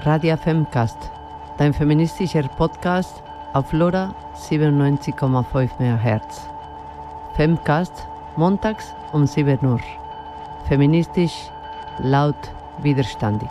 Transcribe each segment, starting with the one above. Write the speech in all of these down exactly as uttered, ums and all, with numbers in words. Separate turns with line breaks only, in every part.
Radio Femcast, dein feministischer Podcast auf LoRa siebenundneunzig Komma fünf Megahertz. Femcast, montags um sieben Uhr. Feministisch, laut, widerständig.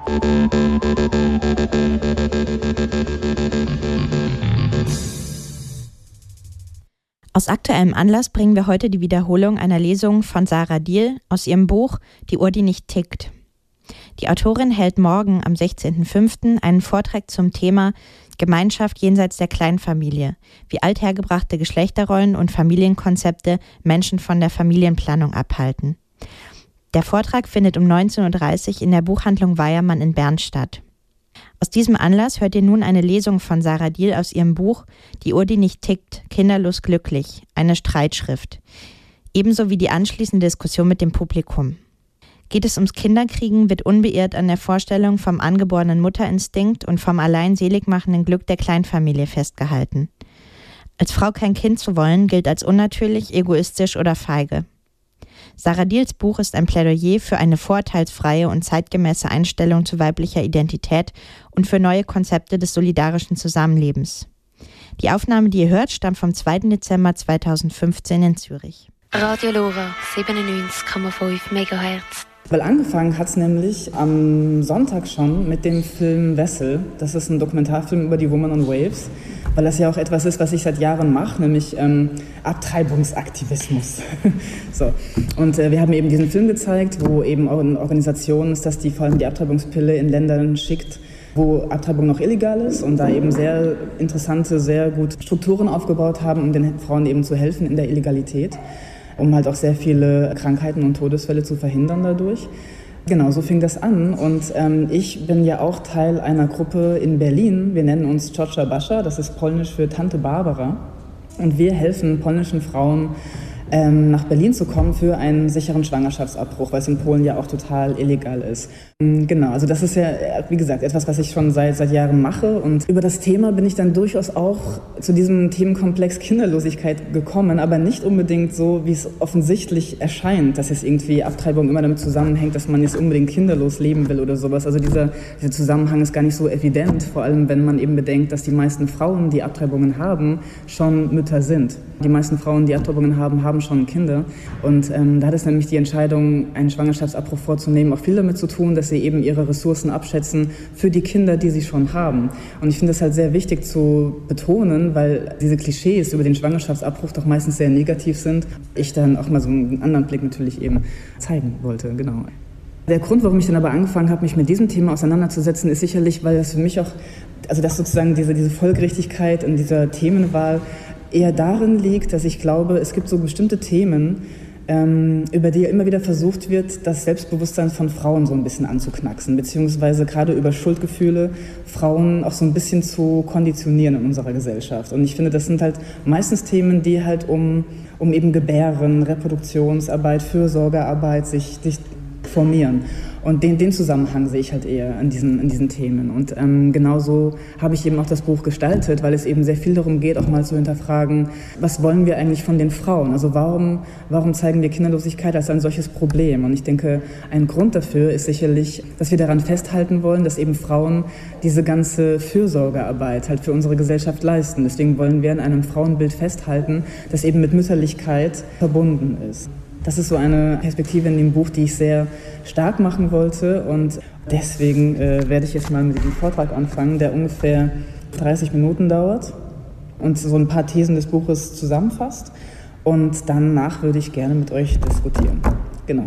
Aus aktuellem Anlass bringen wir heute die Wiederholung einer Lesung von Sarah Diehl aus ihrem Buch Die Uhr, die nicht tickt. Die Autorin hält morgen am sechzehnten fünften einen Vortrag zum Thema Gemeinschaft jenseits der Kleinfamilie, wie althergebrachte Geschlechterrollen und Familienkonzepte Menschen von der Familienplanung abhalten. Der Vortrag findet um neunzehn Uhr dreißig in der Buchhandlung Weyermann in Bern statt. Aus diesem Anlass hört ihr nun eine Lesung von Sarah Diehl aus ihrem Buch Die Uhr, die nicht tickt, kinderlos glücklich, eine Streitschrift. Ebenso wie die anschließende Diskussion mit dem Publikum. Geht es ums Kinderkriegen, wird unbeirrt an der Vorstellung vom angeborenen Mutterinstinkt und vom allein seligmachenden Glück der Kleinfamilie festgehalten. Als Frau kein Kind zu wollen, gilt als unnatürlich, egoistisch oder feige. Sarah Diehls Buch ist ein Plädoyer für eine vorurteilsfreie und zeitgemäße Einstellung zu weiblicher Identität und für neue Konzepte des solidarischen Zusammenlebens. Die Aufnahme, die ihr hört, stammt vom zweiten Dezember zweitausendfünfzehn in Zürich.
Radio LoRa siebenundneunzig Komma fünf Megahertz.
Weil angefangen hat es nämlich am Sonntag schon mit dem Film Wessel. Das ist ein Dokumentarfilm über die Woman on Waves, weil das ja auch etwas ist, was ich seit Jahren mache, nämlich ähm, Abtreibungsaktivismus. so. Und äh, wir haben eben diesen Film gezeigt, wo eben auch eine Organisation ist, dass die vor allem die Abtreibungspille in Ländern schickt, wo Abtreibung noch illegal ist und da eben sehr interessante, sehr gut Strukturen aufgebaut haben, um den Frauen eben zu helfen in der Illegalität, um halt auch sehr viele Krankheiten und Todesfälle zu verhindern dadurch. Genau, so fing das an und ähm, ich bin ja auch Teil einer Gruppe in Berlin. Wir nennen uns Ciocia Basza, das ist polnisch für Tante Barbara und wir helfen polnischen Frauen, ähm, nach Berlin zu kommen für einen sicheren Schwangerschaftsabbruch, weil es in Polen ja auch total illegal ist. Genau, also das ist ja, wie gesagt, etwas, was ich schon seit, seit Jahren mache und über das Thema bin ich dann durchaus auch zu diesem Themenkomplex Kinderlosigkeit gekommen, aber nicht unbedingt so, wie es offensichtlich erscheint, dass jetzt irgendwie Abtreibung immer damit zusammenhängt, dass man jetzt unbedingt kinderlos leben will oder sowas. Also dieser, dieser Zusammenhang ist gar nicht so evident, vor allem wenn man eben bedenkt, dass die meisten Frauen, die Abtreibungen haben, schon Mütter sind. Die meisten Frauen, die Abtreibungen haben, haben schon Kinder und ähm, da hat es nämlich die Entscheidung, einen Schwangerschaftsabbruch vorzunehmen, auch viel damit zu tun, dass sie eben ihre Ressourcen abschätzen für die Kinder, die sie schon haben. Und ich finde das halt sehr wichtig zu betonen, weil diese Klischees über den Schwangerschaftsabbruch doch meistens sehr negativ sind. Ich dann auch mal so einen anderen Blick natürlich eben zeigen wollte, genau. Der Grund, warum ich dann aber angefangen habe, mich mit diesem Thema auseinanderzusetzen, ist sicherlich, weil das für mich auch, also dass sozusagen diese, diese Folgerichtigkeit in dieser Themenwahl eher darin liegt, dass ich glaube, es gibt so bestimmte Themen, ähm, über die ja immer wieder versucht wird, das Selbstbewusstsein von Frauen so ein bisschen anzuknacksen, beziehungsweise gerade über Schuldgefühle Frauen auch so ein bisschen zu konditionieren in unserer Gesellschaft. Und ich finde, das sind halt meistens Themen, die halt um, um eben Gebären, Reproduktionsarbeit, Fürsorgearbeit sich, sich formieren. Und den, den Zusammenhang sehe ich halt eher in diesen, in diesen Themen. Und ähm, genauso habe ich eben auch das Buch gestaltet, weil es eben sehr viel darum geht, auch mal zu hinterfragen, was wollen wir eigentlich von den Frauen? Also warum, warum zeigen wir Kinderlosigkeit als ein solches Problem? Und ich denke, ein Grund dafür ist sicherlich, dass wir daran festhalten wollen, dass eben Frauen diese ganze Fürsorgearbeit halt für unsere Gesellschaft leisten. Deswegen wollen wir an einem Frauenbild festhalten, das eben mit Mütterlichkeit verbunden ist. Das ist so eine Perspektive in dem Buch, die ich sehr stark machen wollte und deswegen äh, werde ich jetzt mal mit diesem Vortrag anfangen, der ungefähr dreißig Minuten dauert und so ein paar Thesen des Buches zusammenfasst und danach würde ich gerne mit euch diskutieren. Genau.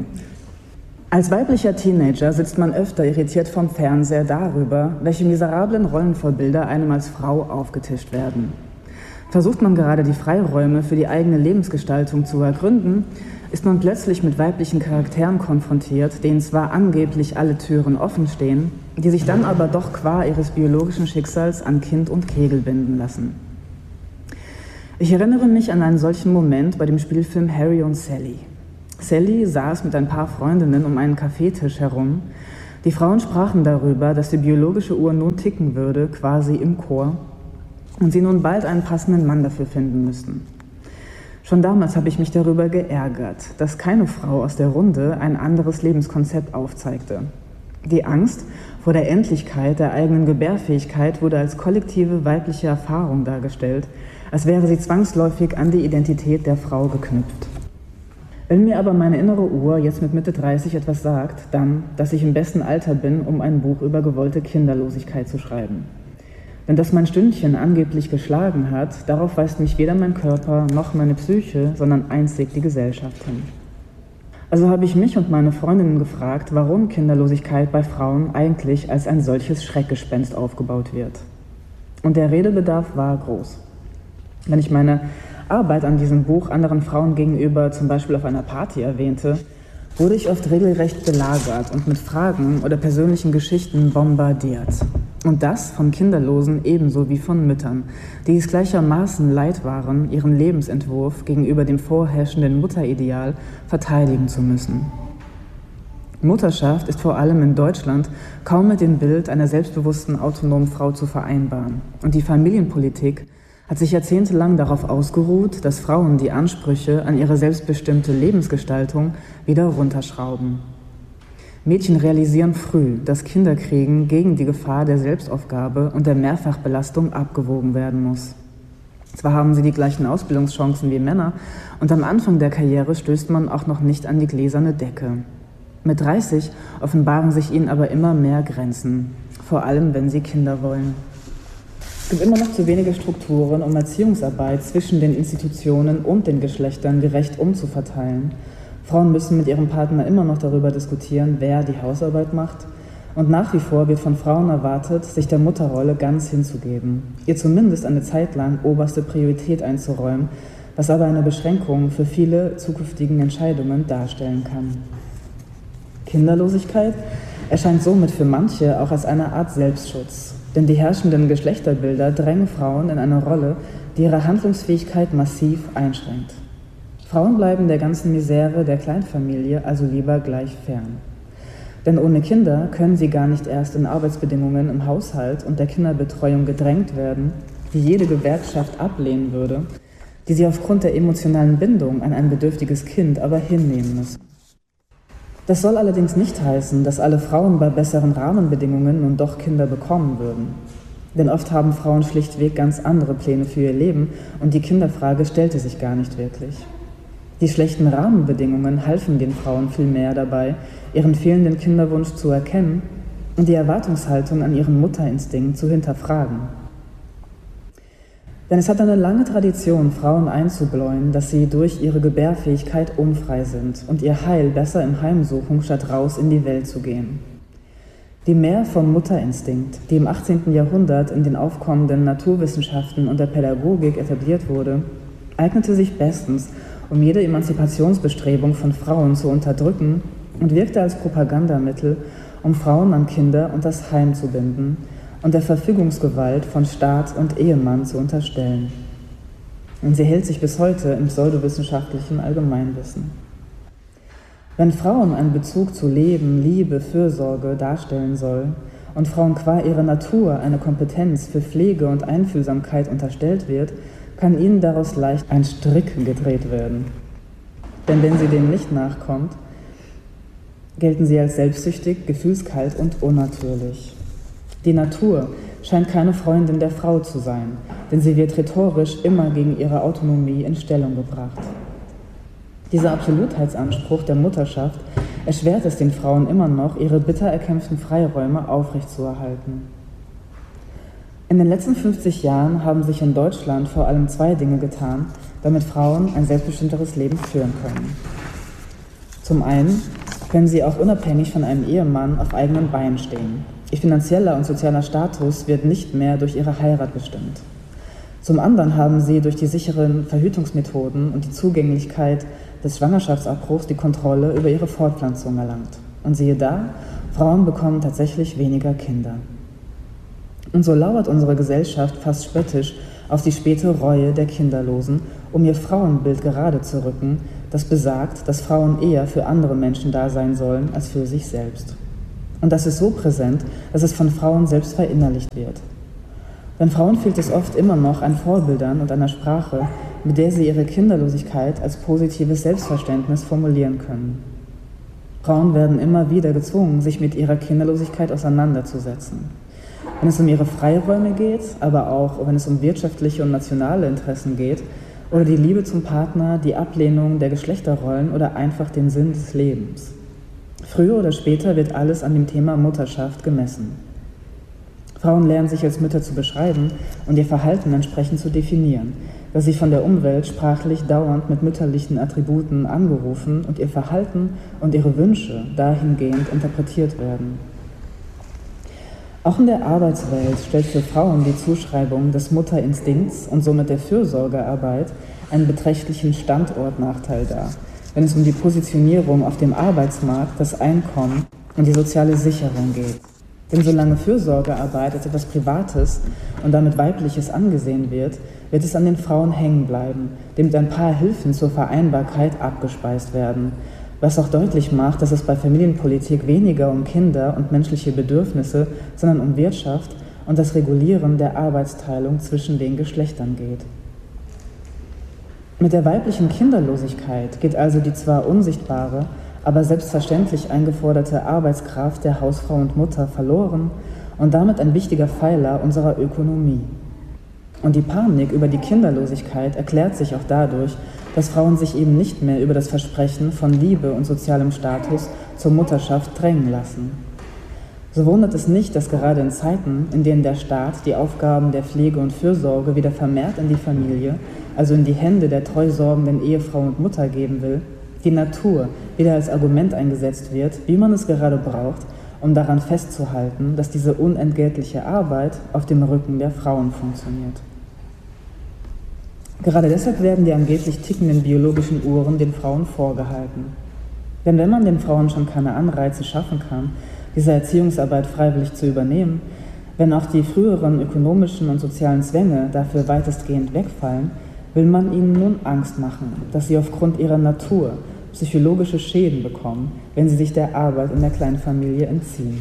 Als weiblicher Teenager sitzt man öfter irritiert vom Fernseher darüber, welche miserablen Rollenvorbilder einem als Frau aufgetischt werden. Versucht man gerade die Freiräume für die eigene Lebensgestaltung zu ergründen, ist man plötzlich mit weiblichen Charakteren konfrontiert, denen zwar angeblich alle Türen offen stehen, die sich dann aber doch qua ihres biologischen Schicksals an Kind und Kegel binden lassen. Ich erinnere mich an einen solchen Moment bei dem Spielfilm Harry und Sally. Sally saß mit ein paar Freundinnen um einen Kaffeetisch herum. Die Frauen sprachen darüber, dass die biologische Uhr nun ticken würde, quasi im Chor, und sie nun bald einen passenden Mann dafür finden müssten. Schon damals habe ich mich darüber geärgert, dass keine Frau aus der Runde ein anderes Lebenskonzept aufzeigte. Die Angst vor der Endlichkeit der eigenen Gebärfähigkeit wurde als kollektive weibliche Erfahrung dargestellt, als wäre sie zwangsläufig an die Identität der Frau geknüpft. Wenn mir aber meine innere Uhr jetzt mit Mitte dreißig etwas sagt, dann, dass ich im besten Alter bin, um ein Buch über gewollte Kinderlosigkeit zu schreiben. Denn dass mein Stündchen angeblich geschlagen hat, darauf weist mich weder mein Körper noch meine Psyche, sondern einzig die Gesellschaft hin. Also habe ich mich und meine Freundinnen gefragt, warum Kinderlosigkeit bei Frauen eigentlich als ein solches Schreckgespenst aufgebaut wird. Und der Redebedarf war groß. Wenn ich meine Arbeit an diesem Buch anderen Frauen gegenüber zum Beispiel auf einer Party erwähnte, wurde ich oft regelrecht belagert und mit Fragen oder persönlichen Geschichten bombardiert. Und das von Kinderlosen ebenso wie von Müttern, die es gleichermaßen leid waren, ihren Lebensentwurf gegenüber dem vorherrschenden Mutterideal verteidigen zu müssen. Mutterschaft ist vor allem in Deutschland kaum mit dem Bild einer selbstbewussten, autonomen Frau zu vereinbaren. Und die Familienpolitik hat sich jahrzehntelang darauf ausgeruht, dass Frauen die Ansprüche an ihre selbstbestimmte Lebensgestaltung wieder runterschrauben. Mädchen realisieren früh, dass Kinderkriegen gegen die Gefahr der Selbstaufgabe und der Mehrfachbelastung abgewogen werden muss. Zwar haben sie die gleichen Ausbildungschancen wie Männer und am Anfang der Karriere stößt man auch noch nicht an die gläserne Decke. Mit dreißig offenbaren sich ihnen aber immer mehr Grenzen, vor allem wenn sie Kinder wollen. Es gibt immer noch zu wenige Strukturen, um Erziehungsarbeit zwischen den Institutionen und den Geschlechtern gerecht umzuverteilen. Frauen müssen mit ihrem Partner immer noch darüber diskutieren, wer die Hausarbeit macht. Und nach wie vor wird von Frauen erwartet, sich der Mutterrolle ganz hinzugeben, ihr zumindest eine Zeit lang oberste Priorität einzuräumen, was aber eine Beschränkung für viele zukünftigen Entscheidungen darstellen kann. Kinderlosigkeit erscheint somit für manche auch als eine Art Selbstschutz. Denn die herrschenden Geschlechterbilder drängen Frauen in eine Rolle, die ihre Handlungsfähigkeit massiv einschränkt. Frauen bleiben der ganzen Misere der Kleinfamilie also lieber gleich fern. Denn ohne Kinder können sie gar nicht erst in Arbeitsbedingungen im Haushalt und der Kinderbetreuung gedrängt werden, die jede Gewerkschaft ablehnen würde, die sie aufgrund der emotionalen Bindung an ein bedürftiges Kind aber hinnehmen müssen. Das soll allerdings nicht heißen, dass alle Frauen bei besseren Rahmenbedingungen nun doch Kinder bekommen würden. Denn oft haben Frauen schlichtweg ganz andere Pläne für ihr Leben und die Kinderfrage stellte sich gar nicht wirklich. Die schlechten Rahmenbedingungen halfen den Frauen vielmehr dabei, ihren fehlenden Kinderwunsch zu erkennen und die Erwartungshaltung an ihren Mutterinstinkt zu hinterfragen. Denn es hat eine lange Tradition, Frauen einzubläuen, dass sie durch ihre Gebärfähigkeit unfrei sind und ihr Heil besser im Heim suchen, statt raus in die Welt zu gehen. Die Mehr vom Mutterinstinkt, die im achtzehnten Jahrhundert in den aufkommenden Naturwissenschaften und der Pädagogik etabliert wurde, eignete sich bestens, um jede Emanzipationsbestrebung von Frauen zu unterdrücken und wirkte als Propagandamittel, um Frauen an Kinder und das Heim zu binden und der Verfügungsgewalt von Staat und Ehemann zu unterstellen. Und sie hält sich bis heute im pseudowissenschaftlichen Allgemeinwissen. Wenn Frauen einen Bezug zu Leben, Liebe, Fürsorge darstellen soll und Frauen qua ihrer Natur eine Kompetenz für Pflege und Einfühlsamkeit unterstellt wird, kann ihnen daraus leicht ein Strick gedreht werden. Denn wenn sie dem nicht nachkommt, gelten sie als selbstsüchtig, gefühlskalt und unnatürlich. Die Natur scheint keine Freundin der Frau zu sein, denn sie wird rhetorisch immer gegen ihre Autonomie in Stellung gebracht. Dieser Absolutheitsanspruch der Mutterschaft erschwert es den Frauen immer noch, ihre bitter erkämpften Freiräume aufrechtzuerhalten. In den letzten fünfzig Jahren haben sich in Deutschland vor allem zwei Dinge getan, damit Frauen ein selbstbestimmteres Leben führen können. Zum einen können sie auch unabhängig von einem Ehemann auf eigenen Beinen stehen. Ihr finanzieller und sozialer Status wird nicht mehr durch ihre Heirat bestimmt. Zum anderen haben sie durch die sicheren Verhütungsmethoden und die Zugänglichkeit des Schwangerschaftsabbruchs die Kontrolle über ihre Fortpflanzung erlangt. Und siehe da, Frauen bekommen tatsächlich weniger Kinder. Und so lauert unsere Gesellschaft fast spöttisch auf die späte Reue der Kinderlosen, um ihr Frauenbild gerade zu rücken, das besagt, dass Frauen eher für andere Menschen da sein sollen als für sich selbst. Und das ist so präsent, dass es von Frauen selbst verinnerlicht wird. Denn Frauen fehlt es oft immer noch an Vorbildern und einer Sprache, mit der sie ihre Kinderlosigkeit als positives Selbstverständnis formulieren können. Frauen werden immer wieder gezwungen, sich mit ihrer Kinderlosigkeit auseinanderzusetzen. Wenn es um ihre Freiräume geht, aber auch wenn es um wirtschaftliche und nationale Interessen geht, oder die Liebe zum Partner, die Ablehnung der Geschlechterrollen oder einfach den Sinn des Lebens. Früher oder später wird alles an dem Thema Mutterschaft gemessen. Frauen lernen sich als Mütter zu beschreiben und ihr Verhalten entsprechend zu definieren, dass sie von der Umwelt sprachlich dauernd mit mütterlichen Attributen angerufen und ihr Verhalten und ihre Wünsche dahingehend interpretiert werden. Auch in der Arbeitswelt stellt für Frauen die Zuschreibung des Mutterinstinkts und somit der Fürsorgearbeit einen beträchtlichen Standortnachteil dar, wenn es um die Positionierung auf dem Arbeitsmarkt, das Einkommen und die soziale Sicherung geht. Denn solange Fürsorgearbeit als etwas Privates und damit Weibliches angesehen wird, wird es an den Frauen hängen bleiben, dem mit ein paar Hilfen zur Vereinbarkeit abgespeist werden, was auch deutlich macht, dass es bei Familienpolitik weniger um Kinder und menschliche Bedürfnisse, sondern um Wirtschaft und das Regulieren der Arbeitsteilung zwischen den Geschlechtern geht. Mit der weiblichen Kinderlosigkeit geht also die zwar unsichtbare, aber selbstverständlich eingeforderte Arbeitskraft der Hausfrau und Mutter verloren und damit ein wichtiger Pfeiler unserer Ökonomie. Und die Panik über die Kinderlosigkeit erklärt sich auch dadurch, dass Frauen sich eben nicht mehr über das Versprechen von Liebe und sozialem Status zur Mutterschaft drängen lassen. So wundert es nicht, dass gerade in Zeiten, in denen der Staat die Aufgaben der Pflege und Fürsorge wieder vermehrt in die Familie, also in die Hände der treu sorgenden Ehefrau und Mutter geben will, die Natur wieder als Argument eingesetzt wird, wie man es gerade braucht, um daran festzuhalten, dass diese unentgeltliche Arbeit auf dem Rücken der Frauen funktioniert. Gerade deshalb werden die angeblich tickenden biologischen Uhren den Frauen vorgehalten. Denn wenn man den Frauen schon keine Anreize schaffen kann, diese Erziehungsarbeit freiwillig zu übernehmen, wenn auch die früheren ökonomischen und sozialen Zwänge dafür weitestgehend wegfallen, will man ihnen nun Angst machen, dass sie aufgrund ihrer Natur psychologische Schäden bekommen, wenn sie sich der Arbeit in der Kleinfamilie entziehen.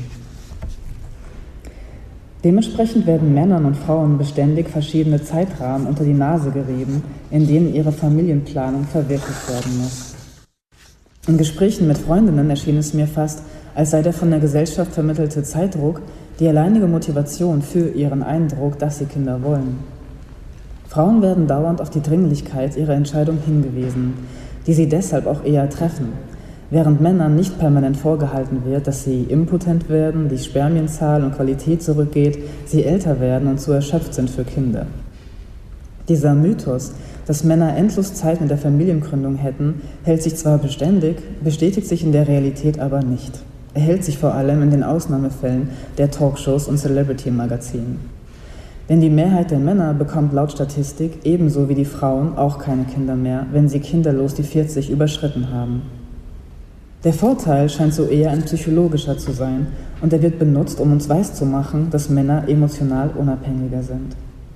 Dementsprechend werden Männern und Frauen beständig verschiedene Zeitrahmen unter die Nase gerieben, in denen ihre Familienplanung verwirklicht werden muss. In Gesprächen mit Freundinnen erschien es mir fast, als sei der von der Gesellschaft vermittelte Zeitdruck die alleinige Motivation für ihren Eindruck, dass sie Kinder wollen. Frauen werden dauernd auf die Dringlichkeit ihrer Entscheidung hingewiesen, die sie deshalb auch eher treffen, während Männern nicht permanent vorgehalten wird, dass sie impotent werden, die Spermienzahl und Qualität zurückgeht, sie älter werden und zu erschöpft sind für Kinder. Dieser Mythos, dass Männer endlos Zeit mit der Familiengründung hätten, hält sich zwar beständig, bestätigt sich in der Realität aber nicht. Er hält sich vor allem in den Ausnahmefällen der Talkshows und Celebrity-Magazinen. Denn die Mehrheit der Männer bekommt laut Statistik ebenso wie die Frauen auch keine Kinder mehr, wenn sie kinderlos die vierzig überschritten haben. Der Vorteil scheint so eher ein psychologischer zu sein und er wird benutzt, um uns weiszumachen, dass Männer emotional unabhängiger sind.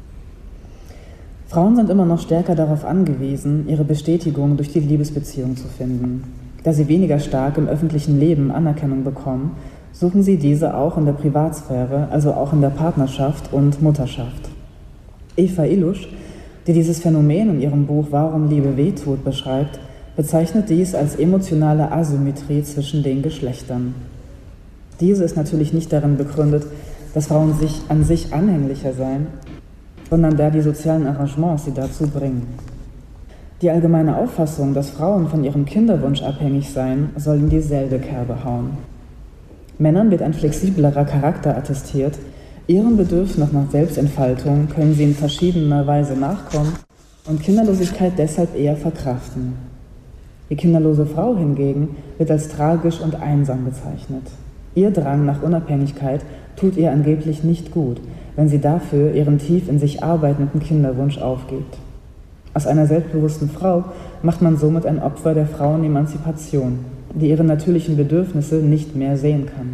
Frauen sind immer noch stärker darauf angewiesen, ihre Bestätigung durch die Liebesbeziehung zu finden. Da sie weniger stark im öffentlichen Leben Anerkennung bekommen, suchen sie diese auch in der Privatsphäre, also auch in der Partnerschaft und Mutterschaft. Eva Illusch, die dieses Phänomen in ihrem Buch Warum Liebe wehtut beschreibt, bezeichnet dies als emotionale Asymmetrie zwischen den Geschlechtern. Diese ist natürlich nicht darin begründet, dass Frauen sich an sich anhänglicher seien, sondern da die sozialen Arrangements sie dazu bringen. Die allgemeine Auffassung, dass Frauen von ihrem Kinderwunsch abhängig seien, soll in dieselbe Kerbe hauen. Männern wird ein flexiblerer Charakter attestiert, ihrem Bedürfnis nach Selbstentfaltung können sie in verschiedener Weise nachkommen und Kinderlosigkeit deshalb eher verkraften. Die kinderlose Frau hingegen wird als tragisch und einsam bezeichnet. Ihr Drang nach Unabhängigkeit tut ihr angeblich nicht gut, wenn sie dafür ihren tief in sich arbeitenden Kinderwunsch aufgibt. Aus einer selbstbewussten Frau macht man somit ein Opfer der Frauenemanzipation, die ihre natürlichen Bedürfnisse nicht mehr sehen kann.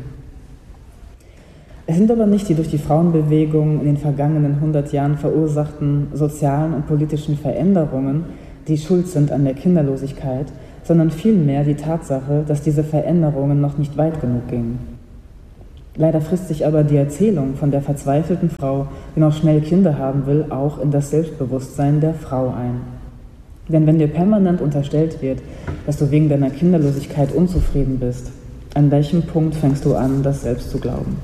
Es sind aber nicht die durch die Frauenbewegung in den vergangenen hundert Jahren verursachten sozialen und politischen Veränderungen, die schuld sind an der Kinderlosigkeit, sondern vielmehr die Tatsache, dass diese Veränderungen noch nicht weit genug gingen. Leider frisst sich aber die Erzählung von der verzweifelten Frau, die noch schnell Kinder haben will, auch in das Selbstbewusstsein der Frau ein. Denn wenn dir permanent unterstellt wird, dass du wegen deiner Kinderlosigkeit unzufrieden bist, An welchem Punkt fängst du an, das selbst zu glauben?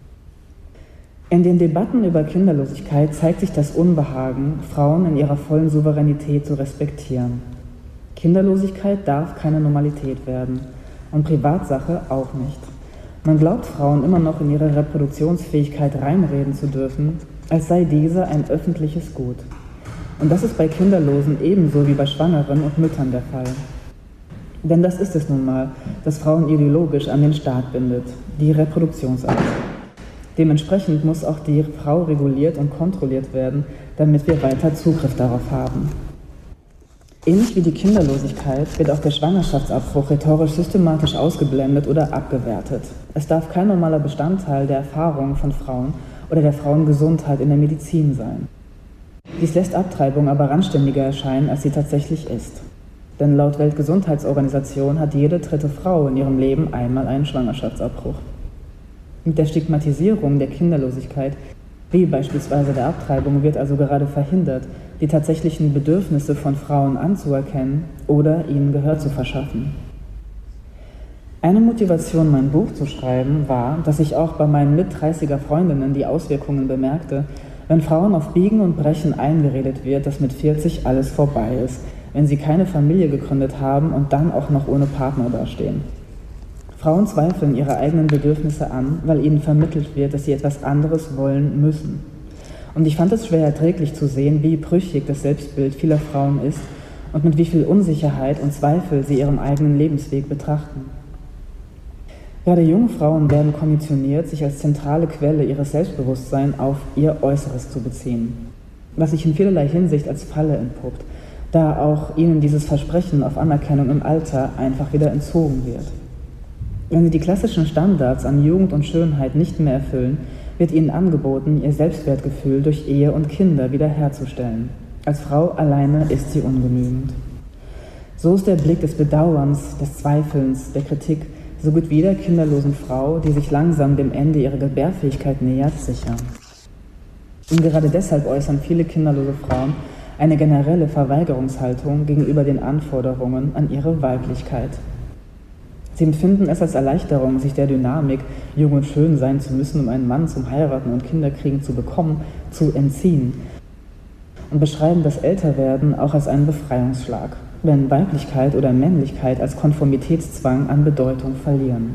In den Debatten über Kinderlosigkeit zeigt sich das Unbehagen, Frauen in ihrer vollen Souveränität zu respektieren. Kinderlosigkeit darf keine Normalität werden und Privatsache auch nicht. Man glaubt Frauen immer noch in ihre Reproduktionsfähigkeit reinreden zu dürfen, als sei diese ein öffentliches Gut. Und das ist bei Kinderlosen ebenso wie bei Schwangeren und Müttern der Fall. Denn das ist es nun mal, das Frauen ideologisch an den Staat bindet, die Reproduktionsart. Dementsprechend muss auch die Frau reguliert und kontrolliert werden, damit wir weiter Zugriff darauf haben. Ähnlich wie die Kinderlosigkeit wird auch der Schwangerschaftsabbruch rhetorisch systematisch ausgeblendet oder abgewertet. Es darf kein normaler Bestandteil der Erfahrung von Frauen oder der Frauengesundheit in der Medizin sein. Dies lässt Abtreibung aber randständiger erscheinen, als sie tatsächlich ist. Denn laut Weltgesundheitsorganisation hat jede dritte Frau in ihrem Leben einmal einen Schwangerschaftsabbruch. Mit der Stigmatisierung der Kinderlosigkeit, wie beispielsweise der Abtreibung, wird also gerade verhindert, die tatsächlichen Bedürfnisse von Frauen anzuerkennen oder ihnen Gehör zu verschaffen. Eine Motivation, mein Buch zu schreiben, war, dass ich auch bei meinen Mit-dreißiger Freundinnen die Auswirkungen bemerkte, wenn Frauen auf Biegen und Brechen eingeredet wird, dass mit vierzig alles vorbei ist, wenn sie keine Familie gegründet haben und dann auch noch ohne Partner dastehen. Frauen zweifeln ihre eigenen Bedürfnisse an, weil ihnen vermittelt wird, dass sie etwas anderes wollen müssen. Und ich fand es schwer erträglich zu sehen, wie brüchig das Selbstbild vieler Frauen ist und mit wie viel Unsicherheit und Zweifel sie ihren eigenen Lebensweg betrachten. Gerade junge Frauen werden konditioniert, sich als zentrale Quelle ihres Selbstbewusstseins auf ihr Äußeres zu beziehen, was sich in vielerlei Hinsicht als Falle entpuppt, da auch ihnen dieses Versprechen auf Anerkennung im Alter einfach wieder entzogen wird. Wenn sie die klassischen Standards an Jugend und Schönheit nicht mehr erfüllen, wird ihnen angeboten, ihr Selbstwertgefühl durch Ehe und Kinder wiederherzustellen. Als Frau alleine ist sie ungenügend. So ist der Blick des Bedauerns, des Zweifelns, der Kritik so gut wie der kinderlosen Frau, die sich langsam dem Ende ihrer Gebärfähigkeit nähert, sicher. Und gerade deshalb äußern viele kinderlose Frauen eine generelle Verweigerungshaltung gegenüber den Anforderungen an ihre Weiblichkeit. Sie empfinden es als Erleichterung, sich der Dynamik, jung und schön sein zu müssen, um einen Mann zum Heiraten und Kinderkriegen zu bekommen, zu entziehen. Und beschreiben das Älterwerden auch als einen Befreiungsschlag, wenn Weiblichkeit oder Männlichkeit als Konformitätszwang an Bedeutung verlieren.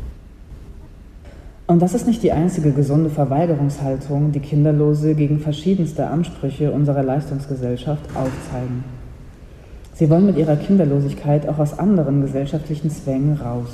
Und das ist nicht die einzige gesunde Verweigerungshaltung, die Kinderlose gegen verschiedenste Ansprüche unserer Leistungsgesellschaft aufzeigen. Sie wollen mit ihrer Kinderlosigkeit auch aus anderen gesellschaftlichen Zwängen raus.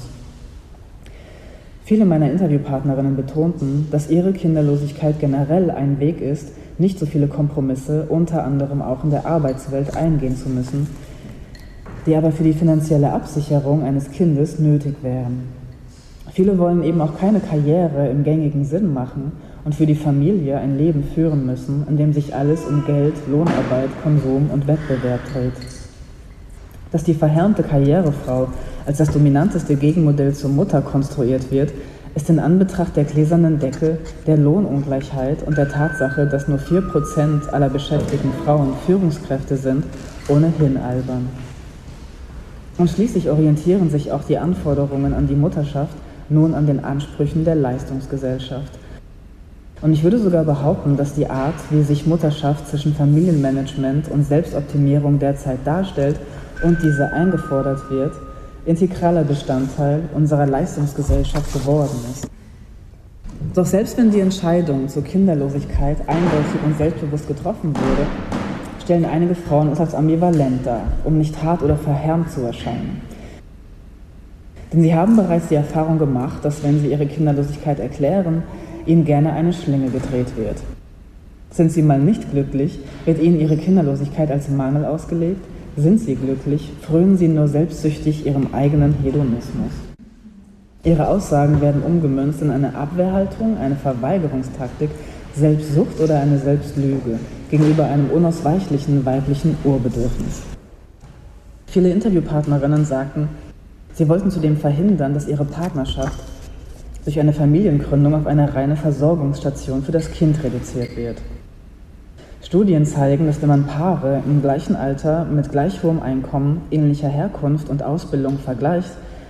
Viele meiner Interviewpartnerinnen betonten, dass ihre Kinderlosigkeit generell ein Weg ist, nicht so viele Kompromisse, unter anderem auch in der Arbeitswelt, eingehen zu müssen, die aber für die finanzielle Absicherung eines Kindes nötig wären. Viele wollen eben auch keine Karriere im gängigen Sinn machen und für die Familie ein Leben führen müssen, in dem sich alles um Geld, Lohnarbeit, Konsum und Wettbewerb dreht. Dass die verhärmte Karrierefrau als das dominanteste Gegenmodell zur Mutter konstruiert wird, ist in Anbetracht der gläsernen Decke, der Lohnungleichheit und der Tatsache, dass nur vier Prozent aller beschäftigten Frauen Führungskräfte sind, ohnehin albern. Und schließlich orientieren sich auch die Anforderungen an die Mutterschaft nun an den Ansprüchen der Leistungsgesellschaft. Und ich würde sogar behaupten, dass die Art, wie sich Mutterschaft zwischen Familienmanagement und Selbstoptimierung derzeit darstellt und diese eingefordert wird, integraler Bestandteil unserer Leistungsgesellschaft geworden ist. Doch selbst wenn die Entscheidung zur Kinderlosigkeit eindeutig und selbstbewusst getroffen wurde, stellen einige Frauen es als ambivalent dar, um nicht hart oder verhärmt zu erscheinen. Denn sie haben bereits die Erfahrung gemacht, dass wenn sie ihre Kinderlosigkeit erklären, ihnen gerne eine Schlinge gedreht wird. Sind sie mal nicht glücklich, wird ihnen ihre Kinderlosigkeit als Mangel ausgelegt. Sind sie glücklich, frönen sie nur selbstsüchtig ihrem eigenen Hedonismus. Ihre Aussagen werden umgemünzt in eine Abwehrhaltung, eine Verweigerungstaktik, Selbstsucht oder eine Selbstlüge gegenüber einem unausweichlichen weiblichen Urbedürfnis. Viele Interviewpartnerinnen sagten, sie wollten zudem verhindern, dass ihre Partnerschaft durch eine Familiengründung auf eine reine Versorgungsstation für das Kind reduziert wird. Studien zeigen, dass wenn man Paare im gleichen Alter mit gleich hohem Einkommen, ähnlicher Herkunft und Ausbildung vergleicht,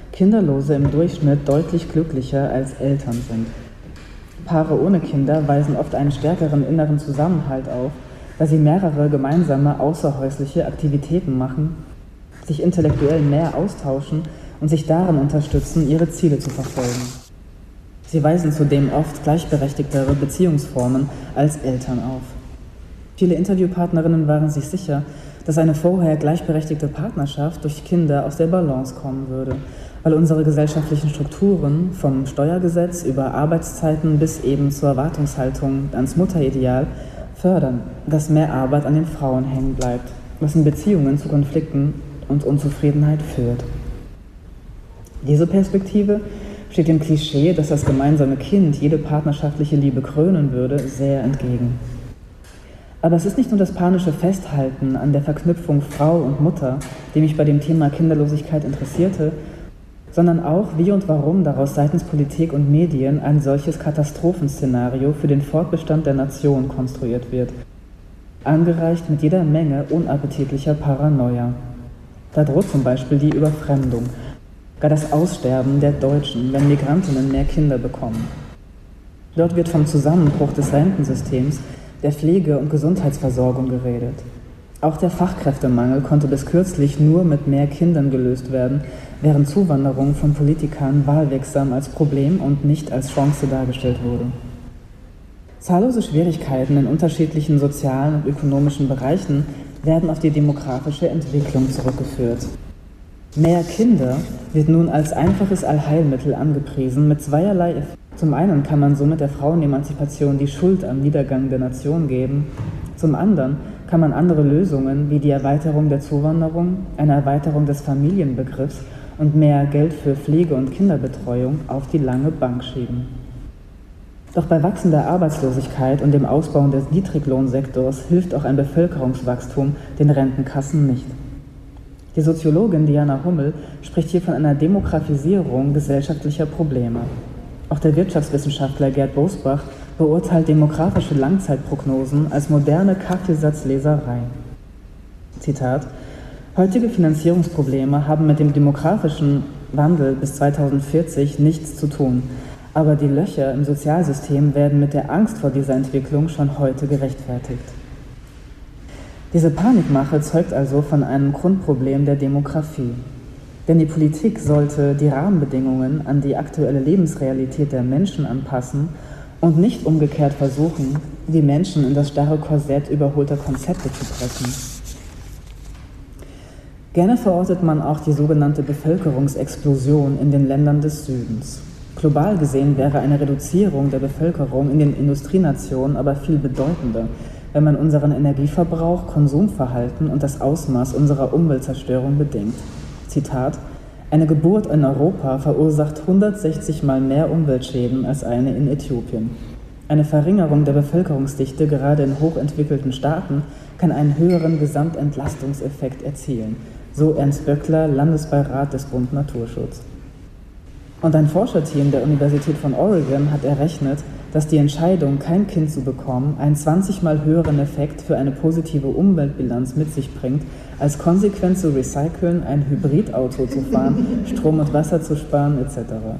Kinderlose im Durchschnitt deutlich glücklicher als Eltern sind. Paare ohne Kinder weisen oft einen stärkeren inneren Zusammenhalt auf, da sie mehrere gemeinsame außerhäusliche Aktivitäten machen, sich intellektuell mehr austauschen und sich darin unterstützen, ihre Ziele zu verfolgen. Sie weisen zudem oft gleichberechtigtere Beziehungsformen als Eltern auf. Viele Interviewpartnerinnen waren sich sicher, dass eine vorher gleichberechtigte Partnerschaft durch Kinder aus der Balance kommen würde, weil unsere gesellschaftlichen Strukturen vom Steuergesetz über Arbeitszeiten bis eben zur Erwartungshaltung ans Mutterideal fördern, dass mehr Arbeit an den Frauen hängen bleibt, was in Beziehungen zu Konflikten und Unzufriedenheit führt. Diese Perspektive steht dem Klischee, dass das gemeinsame Kind jede partnerschaftliche Liebe krönen würde, sehr entgegen. Aber es ist nicht nur das panische Festhalten an der Verknüpfung Frau und Mutter, die mich bei dem Thema Kinderlosigkeit interessierte, sondern auch, wie und warum daraus seitens Politik und Medien ein solches Katastrophenszenario für den Fortbestand der Nation konstruiert wird, angereicht mit jeder Menge unappetitlicher Paranoia. Da droht zum Beispiel die Überfremdung, gar das Aussterben der Deutschen, wenn Migrantinnen mehr Kinder bekommen. Dort wird vom Zusammenbruch des Rentensystems, der Pflege- und Gesundheitsversorgung geredet. Auch der Fachkräftemangel konnte bis kürzlich nur mit mehr Kindern gelöst werden, während Zuwanderung von Politikern wahlwirksam als Problem und nicht als Chance dargestellt wurde. Zahllose Schwierigkeiten in unterschiedlichen sozialen und ökonomischen Bereichen werden auf die demografische Entwicklung zurückgeführt. Mehr Kinder wird nun als einfaches Allheilmittel angepriesen mit zweierlei Effekten. Zum einen kann man somit der Frauenemanzipation die Schuld am Niedergang der Nation geben, zum anderen kann man andere Lösungen wie die Erweiterung der Zuwanderung, eine Erweiterung des Familienbegriffs und mehr Geld für Pflege- und Kinderbetreuung auf die lange Bank schieben. Doch bei wachsender Arbeitslosigkeit und dem Ausbau des Niedriglohnsektors hilft auch ein Bevölkerungswachstum den Rentenkassen nicht. Die Soziologin Diana Hummel spricht hier von einer Demografisierung gesellschaftlicher Probleme. Auch der Wirtschaftswissenschaftler Gerd Bosbach beurteilt demografische Langzeitprognosen als moderne Kaffeesatzleserei. Zitat: Heutige Finanzierungsprobleme haben mit dem demografischen Wandel bis zweitausendvierzig nichts zu tun, aber die Löcher im Sozialsystem werden mit der Angst vor dieser Entwicklung schon heute gerechtfertigt. Diese Panikmache zeugt also von einem Grundproblem der Demografie. Denn die Politik sollte die Rahmenbedingungen an die aktuelle Lebensrealität der Menschen anpassen und nicht umgekehrt versuchen, die Menschen in das starre Korsett überholter Konzepte zu pressen. Gerne verortet man auch die sogenannte Bevölkerungsexplosion in den Ländern des Südens. Global gesehen wäre eine Reduzierung der Bevölkerung in den Industrienationen aber viel bedeutender, wenn man unseren Energieverbrauch, Konsumverhalten und das Ausmaß unserer Umweltzerstörung bedenkt. Zitat: Eine Geburt in Europa verursacht hundertsechzig Mal mehr Umweltschäden als eine in Äthiopien. Eine Verringerung der Bevölkerungsdichte gerade in hochentwickelten Staaten kann einen höheren Gesamtentlastungseffekt erzielen, so Ernst Böckler, Landesbeirat des Bund Naturschutz. Und ein Forscherteam der Universität von Oregon hat errechnet, dass die Entscheidung, kein Kind zu bekommen, einen zwanzig Mal höheren Effekt für eine positive Umweltbilanz mit sich bringt, als konsequent zu recyceln, ein Hybridauto zu fahren, Strom und Wasser zu sparen et cetera.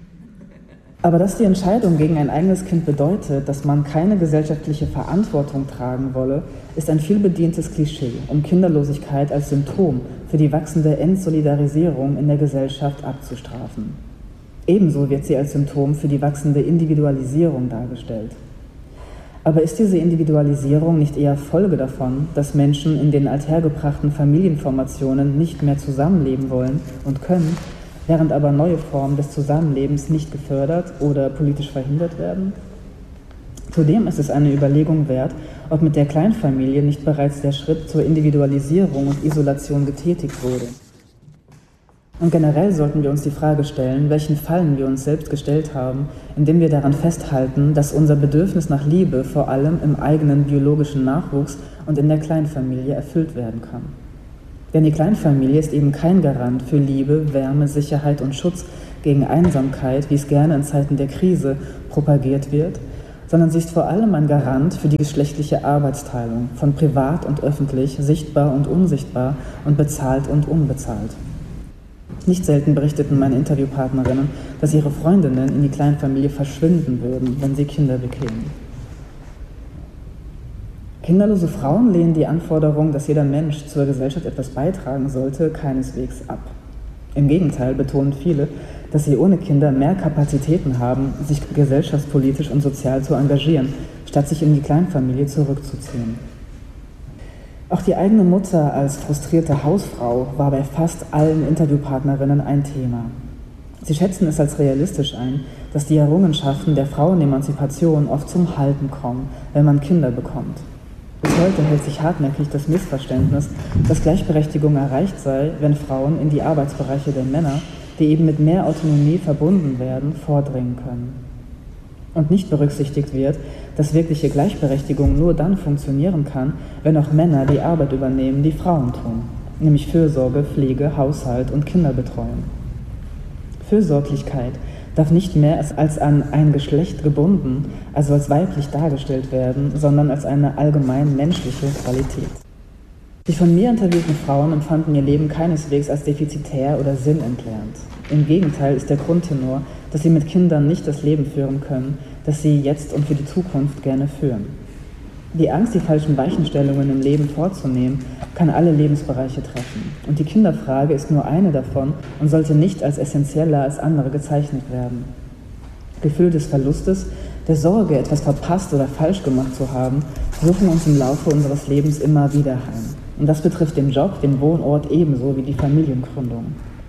Aber dass die Entscheidung gegen ein eigenes Kind bedeutet, dass man keine gesellschaftliche Verantwortung tragen wolle, ist ein vielbedientes Klischee, um Kinderlosigkeit als Symptom für die wachsende Entsolidarisierung in der Gesellschaft abzustrafen. Ebenso wird sie als Symptom für die wachsende Individualisierung dargestellt. Aber ist diese Individualisierung nicht eher Folge davon, dass Menschen in den althergebrachten Familienformationen nicht mehr zusammenleben wollen und können, während aber neue Formen des Zusammenlebens nicht gefördert oder politisch verhindert werden? Zudem ist es eine Überlegung wert, ob mit der Kleinfamilie nicht bereits der Schritt zur Individualisierung und Isolation getätigt wurde. Und generell sollten wir uns die Frage stellen, welchen Fallen wir uns selbst gestellt haben, indem wir daran festhalten, dass unser Bedürfnis nach Liebe vor allem im eigenen biologischen Nachwuchs und in der Kleinfamilie erfüllt werden kann. Denn die Kleinfamilie ist eben kein Garant für Liebe, Wärme, Sicherheit und Schutz gegen Einsamkeit, wie es gerne in Zeiten der Krise propagiert wird, sondern sie ist vor allem ein Garant für die geschlechtliche Arbeitsteilung von privat und öffentlich, sichtbar und unsichtbar und bezahlt und unbezahlt. Nicht selten berichteten meine Interviewpartnerinnen, dass ihre Freundinnen in die Kleinfamilie verschwinden würden, wenn sie Kinder bekämen. Kinderlose Frauen lehnen die Anforderung, dass jeder Mensch zur Gesellschaft etwas beitragen sollte, keineswegs ab. Im Gegenteil betonen viele, dass sie ohne Kinder mehr Kapazitäten haben, sich gesellschaftspolitisch und sozial zu engagieren, statt sich in die Kleinfamilie zurückzuziehen. Auch die eigene Mutter als frustrierte Hausfrau war bei fast allen Interviewpartnerinnen ein Thema. Sie schätzen es als realistisch ein, dass die Errungenschaften der Frauenemanzipation oft zum Halten kommen, wenn man Kinder bekommt. Bis heute hält sich hartnäckig das Missverständnis, dass Gleichberechtigung erreicht sei, wenn Frauen in die Arbeitsbereiche der Männer, die eben mit mehr Autonomie verbunden werden, vordringen können. Und nicht berücksichtigt wird, dass wirkliche Gleichberechtigung nur dann funktionieren kann, wenn auch Männer die Arbeit übernehmen, die Frauen tun, nämlich Fürsorge, Pflege, Haushalt und Kinderbetreuung. Fürsorglichkeit darf nicht mehr als an ein Geschlecht gebunden, also als weiblich dargestellt werden, sondern als eine allgemein menschliche Qualität. Die von mir interviewten Frauen empfanden ihr Leben keineswegs als defizitär oder sinnentleert. Im Gegenteil ist der Grundtenor, dass sie mit Kindern nicht das Leben führen können, das sie jetzt und für die Zukunft gerne führen. Die Angst, die falschen Weichenstellungen im Leben vorzunehmen, kann alle Lebensbereiche treffen. Und die Kinderfrage ist nur eine davon und sollte nicht als essentieller als andere gezeichnet werden. Gefühle des Verlustes, der Sorge, etwas verpasst oder falsch gemacht zu haben, suchen uns im Laufe unseres Lebens immer wieder heim. Und das betrifft den Job, den Wohnort ebenso wie die Familiengründung.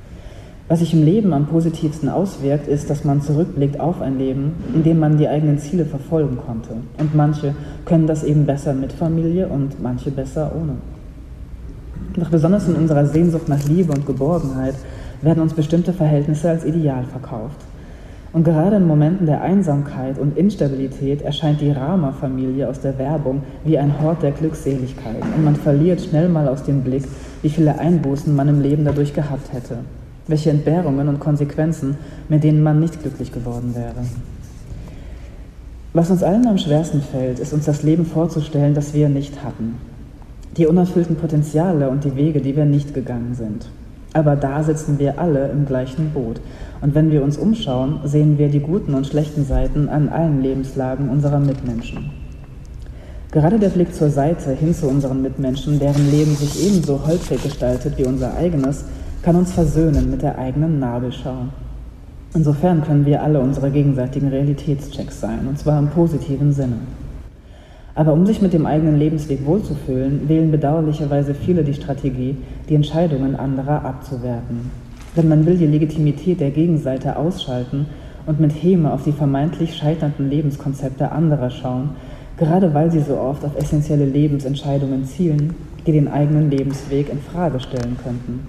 Was sich im Leben am positivsten auswirkt, ist, dass man zurückblickt auf ein Leben, in dem man die eigenen Ziele verfolgen konnte. Und manche können das eben besser mit Familie und manche besser ohne. Doch besonders in unserer Sehnsucht nach Liebe und Geborgenheit werden uns bestimmte Verhältnisse als Ideal verkauft. Und gerade in Momenten der Einsamkeit und Instabilität erscheint die Rama-Familie aus der Werbung wie ein Hort der Glückseligkeit. Und man verliert schnell mal aus dem Blick, wie viele Einbußen man im Leben dadurch gehabt hätte. Welche Entbehrungen und Konsequenzen, mit denen man nicht glücklich geworden wäre. Was uns allen am schwersten fällt, ist uns das Leben vorzustellen, das wir nicht hatten. Die unerfüllten Potenziale und die Wege, die wir nicht gegangen sind. Aber da sitzen wir alle im gleichen Boot. Und wenn wir uns umschauen, sehen wir die guten und schlechten Seiten an allen Lebenslagen unserer Mitmenschen. Gerade der Blick zur Seite hin zu unseren Mitmenschen, deren Leben sich ebenso holprig gestaltet wie unser eigenes, kann uns versöhnen mit der eigenen Nabelschau. Insofern können wir alle unsere gegenseitigen Realitätschecks sein, und zwar im positiven Sinne. Aber um sich mit dem eigenen Lebensweg wohlzufühlen, wählen bedauerlicherweise viele die Strategie, die Entscheidungen anderer abzuwerten. Denn man will die Legitimität der Gegenseite ausschalten und mit Häme auf die vermeintlich scheiternden Lebenskonzepte anderer schauen, gerade weil sie so oft auf essentielle Lebensentscheidungen zielen, die den eigenen Lebensweg in Frage stellen könnten.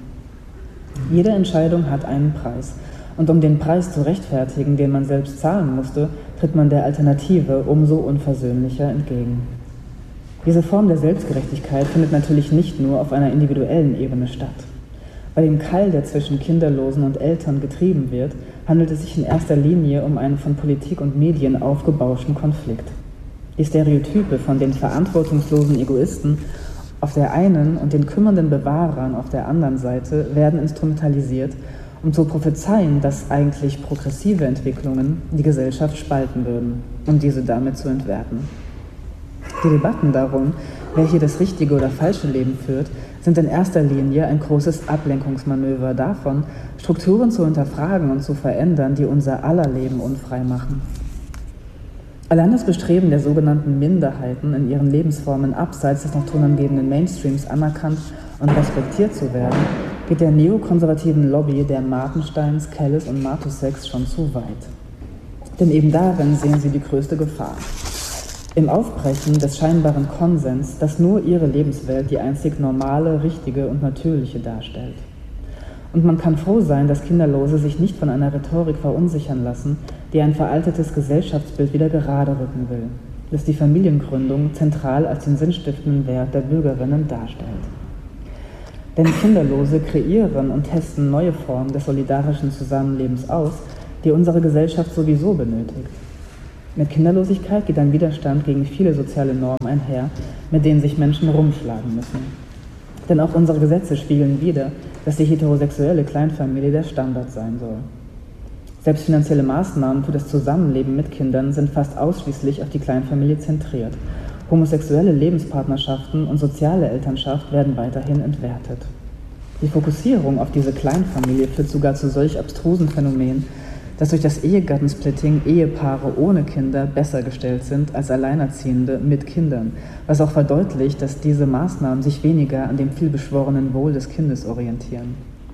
Jede Entscheidung hat einen Preis. Und um den Preis zu rechtfertigen, den man selbst zahlen musste, tritt man der Alternative umso unversöhnlicher entgegen. Diese Form der Selbstgerechtigkeit findet natürlich nicht nur auf einer individuellen Ebene statt. Bei dem Keil, der zwischen Kinderlosen und Eltern getrieben wird, handelt es sich in erster Linie um einen von Politik und Medien aufgebauschten Konflikt. Die Stereotype von den verantwortungslosen Egoisten auf der einen und den kümmernden Bewahrern auf der anderen Seite werden instrumentalisiert, um zu prophezeien, dass eigentlich progressive Entwicklungen die Gesellschaft spalten würden, um diese damit zu entwerten. Die Debatten darum, wer hier das richtige oder falsche Leben führt, sind in erster Linie ein großes Ablenkungsmanöver davon, Strukturen zu hinterfragen und zu verändern, die unser aller Leben unfrei machen. Allein das Bestreben der sogenannten Minderheiten, in ihren Lebensformen abseits des noch tonangebenden Mainstreams anerkannt und respektiert zu werden, geht der neokonservativen Lobby der Martensteins, Kellis und Matusseks schon zu weit. Denn eben darin sehen sie die größte Gefahr. Im Aufbrechen des scheinbaren Konsens, dass nur ihre Lebenswelt die einzig normale, richtige und natürliche darstellt. Und man kann froh sein, dass Kinderlose sich nicht von einer Rhetorik verunsichern lassen, die ein veraltetes Gesellschaftsbild wieder gerade rücken will, das die Familiengründung zentral als den sinnstiftenden Wert der Bürgerinnen darstellt. Denn Kinderlose kreieren und testen neue Formen des solidarischen Zusammenlebens aus, die unsere Gesellschaft sowieso benötigt. Mit Kinderlosigkeit geht ein Widerstand gegen viele soziale Normen einher, mit denen sich Menschen rumschlagen müssen. Denn auch unsere Gesetze spiegeln wider, dass die heterosexuelle Kleinfamilie der Standard sein soll. Selbst finanzielle Maßnahmen für das Zusammenleben mit Kindern sind fast ausschließlich auf die Kleinfamilie zentriert. Homosexuelle Lebenspartnerschaften und soziale Elternschaft werden weiterhin entwertet. Die Fokussierung auf diese Kleinfamilie führt sogar zu solch abstrusen Phänomenen, dass durch das Ehegattensplitting Ehepaare ohne Kinder besser gestellt sind als Alleinerziehende mit Kindern, was auch verdeutlicht, dass diese Maßnahmen sich weniger an dem vielbeschworenen Wohl des Kindes orientieren.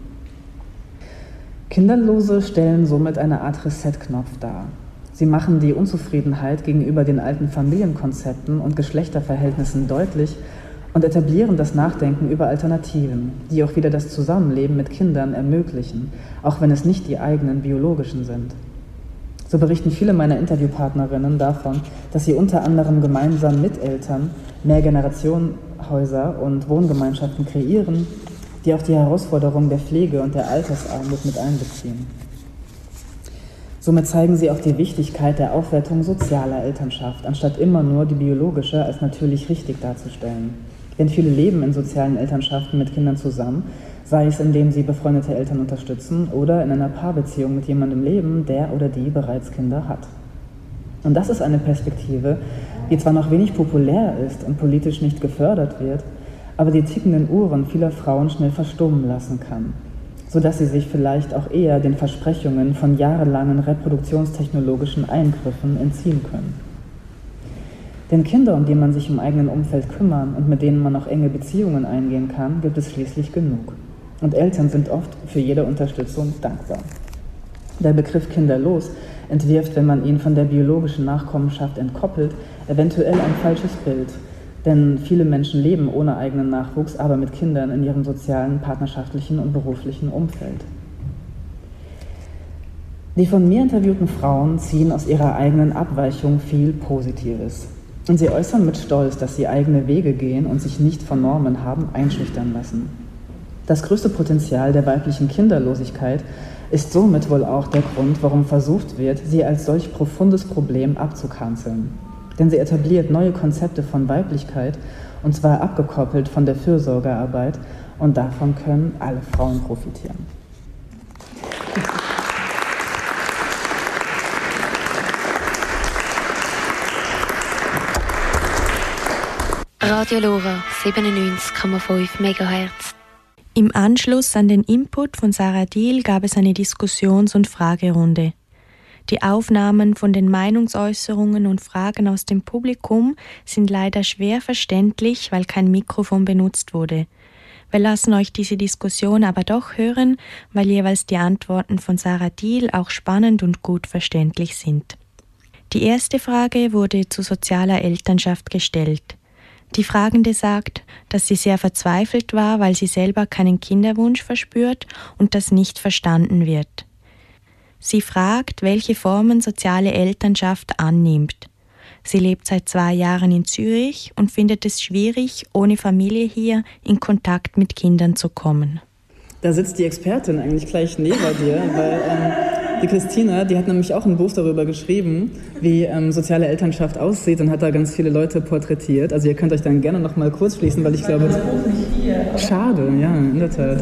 Kinderlose stellen somit eine Art Reset-Knopf dar. Sie machen die Unzufriedenheit gegenüber den alten Familienkonzepten und Geschlechterverhältnissen deutlich und etablieren das Nachdenken über Alternativen, die auch wieder das Zusammenleben mit Kindern ermöglichen, auch wenn es nicht die eigenen biologischen sind. So berichten viele meiner Interviewpartnerinnen davon, dass sie unter anderem gemeinsam mit Eltern Mehrgenerationenhäuser und Wohngemeinschaften kreieren, die auch die Herausforderungen der Pflege und der Altersarmut mit einbeziehen. Somit zeigen sie auch die Wichtigkeit der Aufwertung sozialer Elternschaft, anstatt immer nur die biologische als natürlich richtig darzustellen. Denn viele leben in sozialen Elternschaften mit Kindern zusammen, sei es indem sie befreundete Eltern unterstützen oder in einer Paarbeziehung mit jemandem leben, der oder die bereits Kinder hat. Und das ist eine Perspektive, die zwar noch wenig populär ist und politisch nicht gefördert wird, aber die tickenden Uhren vieler Frauen schnell verstummen lassen kann, sodass sie sich vielleicht auch eher den Versprechungen von jahrelangen reproduktionstechnologischen Eingriffen entziehen können. Denn Kinder, um die man sich im eigenen Umfeld kümmern und mit denen man auch enge Beziehungen eingehen kann, gibt es schließlich genug. Und Eltern sind oft für jede Unterstützung dankbar. Der Begriff kinderlos entwirft, wenn man ihn von der biologischen Nachkommenschaft entkoppelt, eventuell ein falsches Bild. Denn viele Menschen leben ohne eigenen Nachwuchs, aber mit Kindern in ihrem sozialen, partnerschaftlichen und beruflichen Umfeld. Die von mir interviewten Frauen ziehen aus ihrer eigenen Abweichung viel Positives. Und sie äußern mit Stolz, dass sie eigene Wege gehen und sich nicht von Normen haben einschüchtern lassen. Das größte Potenzial der weiblichen Kinderlosigkeit ist somit wohl auch der Grund, warum versucht wird, sie als solch profundes Problem abzukanzeln. Denn sie etabliert neue Konzepte von Weiblichkeit, und zwar abgekoppelt von der Fürsorgearbeit, und davon können alle Frauen profitieren.
Radio Lora siebenundneunzig Komma fünf Megahertz.
Im Anschluss an den Input von Sarah Diehl gab es eine Diskussions- und Fragerunde. Die Aufnahmen von den Meinungsäußerungen und Fragen aus dem Publikum sind leider schwer verständlich, weil kein Mikrofon benutzt wurde. Wir lassen euch diese Diskussion aber doch hören, weil jeweils die Antworten von Sarah Diehl auch spannend und gut verständlich sind. Die erste Frage wurde zu sozialer Elternschaft gestellt. Die Fragende sagt, dass sie sehr verzweifelt war, weil sie selber keinen Kinderwunsch verspürt und das nicht verstanden wird. Sie fragt, welche Formen soziale Elternschaft annimmt. Sie lebt seit zwei Jahren in Zürich und findet es schwierig, ohne Familie hier in Kontakt mit Kindern zu kommen.
Da sitzt die Expertin eigentlich gleich neben dir, weil ähm, die Christina, die hat nämlich auch ein Buch darüber geschrieben, wie ähm, soziale Elternschaft aussieht, und hat da ganz viele Leute porträtiert. Also ihr könnt euch dann gerne noch mal kurz schließen, weil ich glaube... Schade, ja, in der Tat.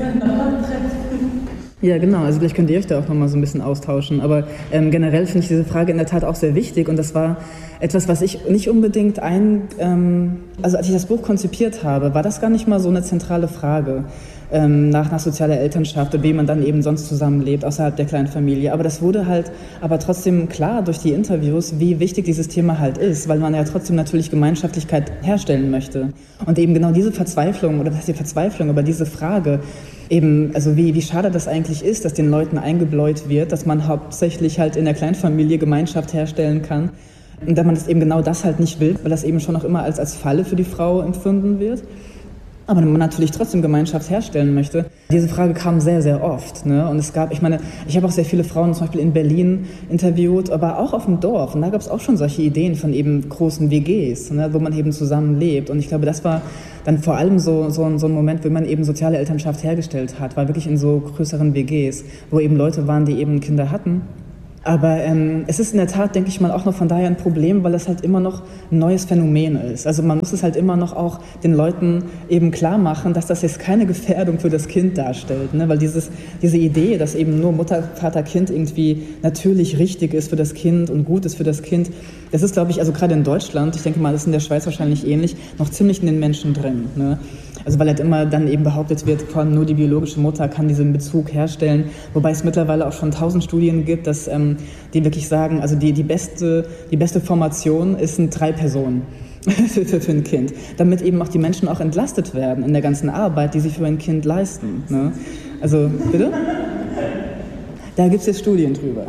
Ja, genau. Also vielleicht könnt ihr euch da auch noch mal so ein bisschen austauschen. Aber ähm, generell finde ich diese Frage in der Tat auch sehr wichtig. Und das war etwas, was ich nicht unbedingt ein... Ähm, also als ich das Buch konzipiert habe, war das gar nicht mal so eine zentrale Frage ähm, nach, nach sozialer Elternschaft und wie man dann eben sonst zusammenlebt außerhalb der kleinen Familie. Aber das wurde halt aber trotzdem klar durch die Interviews, wie wichtig dieses Thema halt ist, weil man ja trotzdem natürlich Gemeinschaftlichkeit herstellen möchte. Und eben genau diese Verzweiflung, oder was heißt die Verzweiflung, aber diese Frage... Eben, also wie, wie schade das eigentlich ist, dass den Leuten eingebläut wird, dass man hauptsächlich halt in der Kleinfamilie Gemeinschaft herstellen kann. Und dass man das eben genau das halt nicht will, weil das eben schon auch immer als, als Falle für die Frau empfunden wird. Aber man natürlich trotzdem Gemeinschaft herstellen möchte. Diese Frage kam sehr, sehr oft. Ne? Und es gab, ich meine, ich habe auch sehr viele Frauen zum Beispiel in Berlin interviewt, aber auch auf dem Dorf. Und da gab es auch schon solche Ideen von eben großen W Gs, ne? Wo man eben zusammen lebt. Und ich glaube, das war dann vor allem so, so, ein, so ein Moment, wo man eben soziale Elternschaft hergestellt hat, war wirklich in so größeren W Gs, wo eben Leute waren, die eben Kinder hatten. Aber ähm, es ist in der Tat, denke ich mal, auch noch von daher ein Problem, weil es halt immer noch ein neues Phänomen ist. Also man muss es halt immer noch auch den Leuten eben klar machen, dass das jetzt keine Gefährdung für das Kind darstellt. Ne? Weil dieses, diese Idee, dass eben nur Mutter, Vater, Kind irgendwie natürlich richtig ist für das Kind und gut ist für das Kind, das ist, glaube ich, also gerade in Deutschland, ich denke mal, das ist in der Schweiz wahrscheinlich ähnlich, noch ziemlich in den Menschen drin. Ne? Also weil halt immer dann eben behauptet wird, von nur die biologische Mutter kann diesen Bezug herstellen, wobei es mittlerweile auch schon tausend Studien gibt, dass ähm, die wirklich sagen, also die, die, beste, die beste Formation ist ein drei Personen für, für, für ein Kind, damit eben auch die Menschen auch entlastet werden in der ganzen Arbeit, die sie für ein Kind leisten. Ne? Also, bitte? Da gibt es jetzt Studien drüber.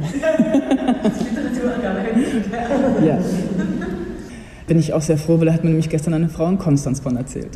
Ja. Bin ich auch sehr froh, weil da hat mir nämlich gestern eine Frau in Konstanz von erzählt.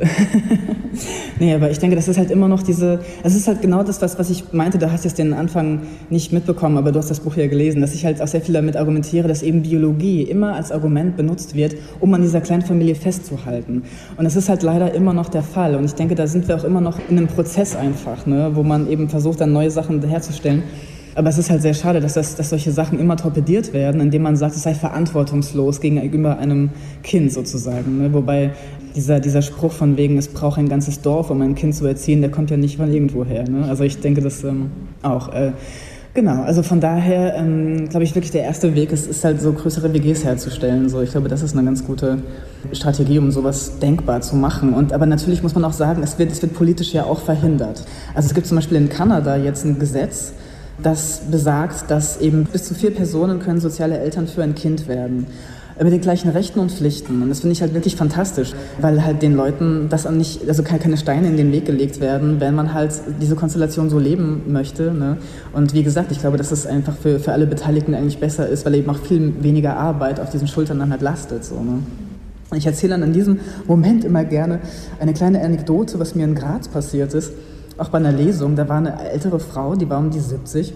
Nee, aber ich denke, das ist halt immer noch diese, es ist halt genau das, was, was ich meinte, da hast du jetzt den Anfang nicht mitbekommen, aber du hast das Buch ja gelesen, dass ich halt auch sehr viel damit argumentiere, dass eben Biologie immer als Argument benutzt wird, um an dieser Kleinfamilie festzuhalten. Und das ist halt leider immer noch der Fall. Und ich denke, da sind wir auch immer noch in einem Prozess einfach, ne, wo man eben versucht, dann neue Sachen herzustellen. Aber es ist halt sehr schade, dass, das, dass solche Sachen immer torpediert werden, indem man sagt, es sei verantwortungslos gegenüber einem Kind sozusagen. Ne? Wobei dieser, dieser Spruch von wegen, es braucht ein ganzes Dorf, um ein Kind zu erziehen, der kommt ja nicht von irgendwo her. Ne? Also ich denke das ähm, auch. Äh, genau, also von daher ähm, glaube ich wirklich, der erste Weg ist, ist halt so größere W Gs herzustellen. So, ich glaube, das ist eine ganz gute Strategie, um sowas denkbar zu machen. Und, aber natürlich muss man auch sagen, es wird, es wird politisch ja auch verhindert. Also es gibt zum Beispiel in Kanada jetzt ein Gesetz, das besagt, dass eben bis zu vier Personen können soziale Eltern für ein Kind werden. Mit den gleichen Rechten und Pflichten. Und das finde ich halt wirklich fantastisch, weil halt den Leuten das auch nicht, also keine Steine in den Weg gelegt werden, wenn man halt diese Konstellation so leben möchte. Ne? Und wie gesagt, ich glaube, dass es einfach für, für alle Beteiligten eigentlich besser ist, weil eben auch viel weniger Arbeit auf diesen Schultern dann halt lastet. So, ne? Ich erzähle dann in diesem Moment immer gerne eine kleine Anekdote, was mir in Graz passiert ist. Auch bei einer Lesung, da war eine ältere Frau, die war um die siebzig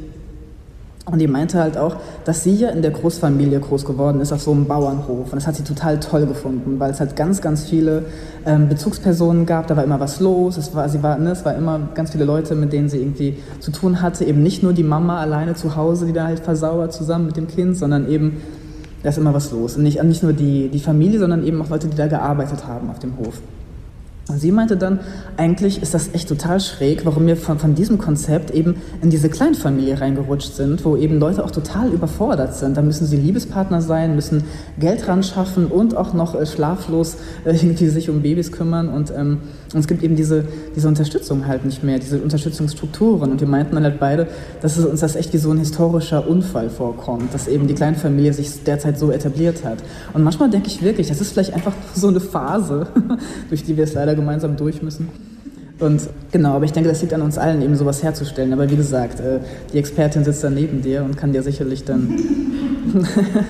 und die meinte halt auch, dass sie ja in der Großfamilie groß geworden ist, auf so einem Bauernhof. Und das hat sie total toll gefunden, weil es halt ganz, ganz viele ähm, Bezugspersonen gab, da war immer was los, es war, sie war, ne, es war immer ganz viele Leute, mit denen sie irgendwie zu tun hatte, eben nicht nur die Mama alleine zu Hause, die da halt versauert zusammen mit dem Kind, sondern eben, da ist immer was los. Und nicht, nicht nur die, die Familie, sondern eben auch Leute, die da gearbeitet haben auf dem Hof. Und sie meinte dann, eigentlich ist das echt total schräg, warum wir von, von diesem Konzept eben in diese Kleinfamilie reingerutscht sind, wo eben Leute auch total überfordert sind. Da müssen sie Liebespartner sein, müssen Geld ran schaffen und auch noch äh, schlaflos äh, irgendwie sich um Babys kümmern. Und, ähm, und es gibt eben diese, diese Unterstützung halt nicht mehr, diese Unterstützungsstrukturen. Und wir meinten dann halt beide, dass es uns das echt wie so ein historischer Unfall vorkommt, dass eben die Kleinfamilie sich derzeit so etabliert hat. Und manchmal denke ich wirklich, das ist vielleicht einfach so eine Phase, durch die wir es leider gemeinsam durch müssen. Und genau, aber ich denke, das liegt an uns allen, eben sowas herzustellen. Aber wie gesagt, äh, die Expertin sitzt da neben dir und kann dir sicherlich dann... Genau.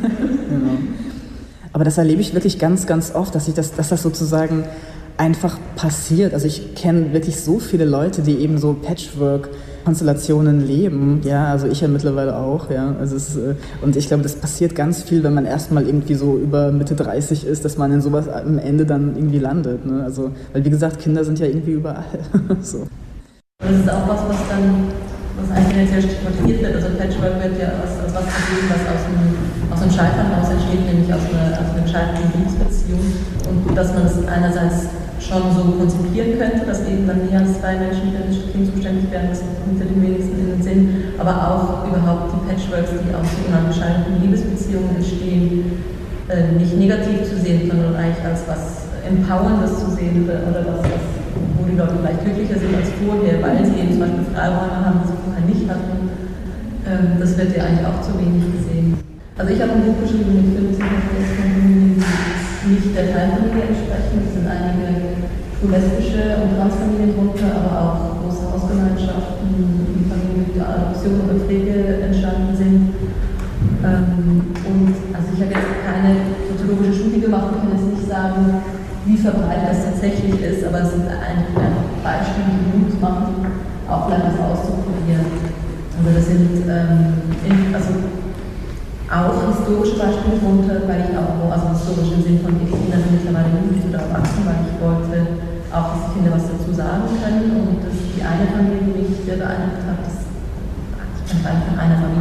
Aber das erlebe ich wirklich ganz, ganz oft, dass, ich das, dass das sozusagen einfach passiert. Also ich kenne wirklich so viele Leute, die eben so Patchwork-Konstellationen leben. Ja, also ich ja mittlerweile auch. Ja, also es, und ich glaube, das passiert ganz viel, wenn man erstmal irgendwie so über Mitte dreißig ist, dass man in sowas am Ende dann irgendwie landet. Ne? Also, weil wie gesagt, Kinder sind ja irgendwie überall. So.
Das ist auch was, was dann, was eigentlich sehr stigmatisiert wird. Also Patchwork wird ja als, als was gesehen, was aus einem, aus einem Scheitern heraus entsteht, nämlich aus einer, aus einer gescheiterten Liebesbeziehung. Und dass man es einerseits schon so konzipieren könnte, dass eben dann mehr als zwei Menschen für ein Kind zuständig werden, das kommt ja den wenigsten in den Sinn, aber auch überhaupt die Patchworks, die aus sogenannten gescheiterten Liebesbeziehungen entstehen, äh, nicht negativ zu sehen, sondern eigentlich als was Empowerndes zu sehen oder, oder was, was, wo die Leute vielleicht glücklicher sind als vorher, weil sie eben zum Beispiel Freiräume haben, die sie vorher nicht hatten. Ähm, das wird ja eigentlich auch zu wenig gesehen. Also ich habe ein Buch geschrieben mit fünfzehn Familien, die nicht der Teilfamilie entsprechen. Es sind einige lesbische und Transfamilien drunter, aber auch große Hausgemeinschaften, die Familien mit der Adoption und Pflege entstanden sind. Ähm, und also ich habe jetzt keine soziologische Studie gemacht, ich kann jetzt nicht sagen, wie verbreitet das tatsächlich ist, aber es sind eigentlich einfach Beispiele, die Mut machen, auch vielleicht was auszuprobieren. Also das sind ähm, in, also auch historische Beispiele drunter, weil ich auch, also historisch im Sinn von die Kinder sind mittlerweile jugendlich oder erwachsen, weil ich wollte auch, dass die Kinder was dazu sagen können. Und das ist die eine Familie, die mich sehr beeindruckt hat, das, ich kann einfach von einer Familie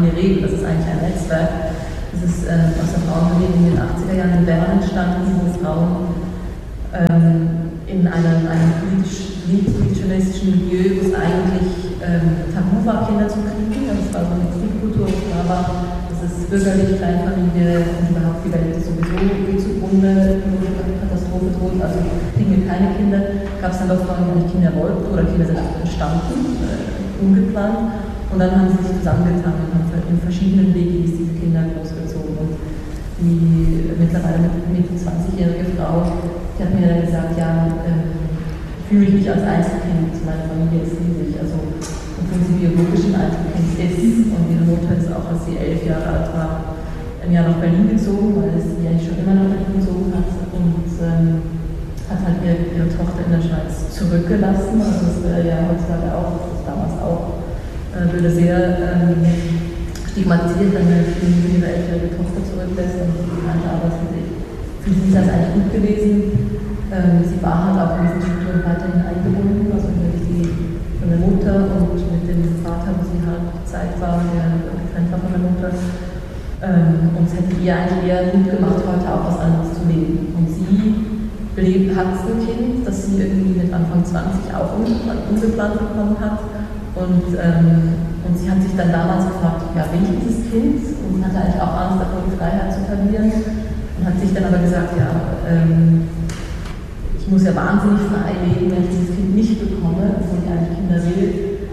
eine Regel, das ist eigentlich ein Netzwerk. Das ist äh, aus der Frauenbewegung in den achtziger Jahren in Bern entstanden, wo Frauen ähm, in einem, einem politisch, politisch-journalistischen Milieu, wo es eigentlich ähm, tabu war, Kinder zu kriegen. Das war so eine Kriegkultur, wo klar war, das ist bürgerlich, Kleinfamilie und überhaupt die Welt ist sowieso geht zugrunde, Katastrophe droht, also kriegen wir keine Kinder. Gab es dann doch Frauen, die nicht Kinder wollten oder Kinder sind einfach entstanden, äh, ungeplant. Und dann haben sie sich zusammengetan und haben in verschiedenen Wegen diese Kinder großgezogen. Und die mittlerweile Mitte zwanzigjährige Frau, die hat mir dann gesagt, ja, ähm, ich fühle mich nicht als Einzelkind, meine Familie ist riesig. Also, obwohl sie biologisch ein Einzelkind ist und ihre Mutter ist auch, als sie elf Jahre alt war, ein Jahr nach Berlin gezogen, weil sie eigentlich schon immer nach Berlin gezogen hat und ähm, hat halt ihre, ihre Tochter in der Schweiz zurückgelassen. Also das wäre ja heutzutage auch, das damals auch, äh, würde sehr ähm, stigmatisiert, wenn man ihre elfjährige Tochter zurücklässt und sie meinte, aber für sie ist das eigentlich gut gewesen. Ähm, sie war halt auch in diesen Strukturen weiterhin eingebunden, also mit die, von der Mutter und mit dem Vater, wo sie halt Zeit war, der getrennt war von der Mutter. Ähm, und es hätte ihr eigentlich eher Mut gemacht, heute auch was anderes zu leben. Und sie lebt, hat ein Kind, das sie irgendwie mit Anfang zwanzig auch ungeplant bekommen hat. Und, ähm, und sie hat sich dann damals gefragt, ja, will ich dieses Kind? Und sie hatte eigentlich auch Angst davor, die Freiheit zu verlieren. Und hat sich dann aber gesagt, ja, ähm, ich muss ja wahnsinnig frei leben, wenn ich dieses Kind nicht bekomme, obwohl ich eigentlich Kinder will.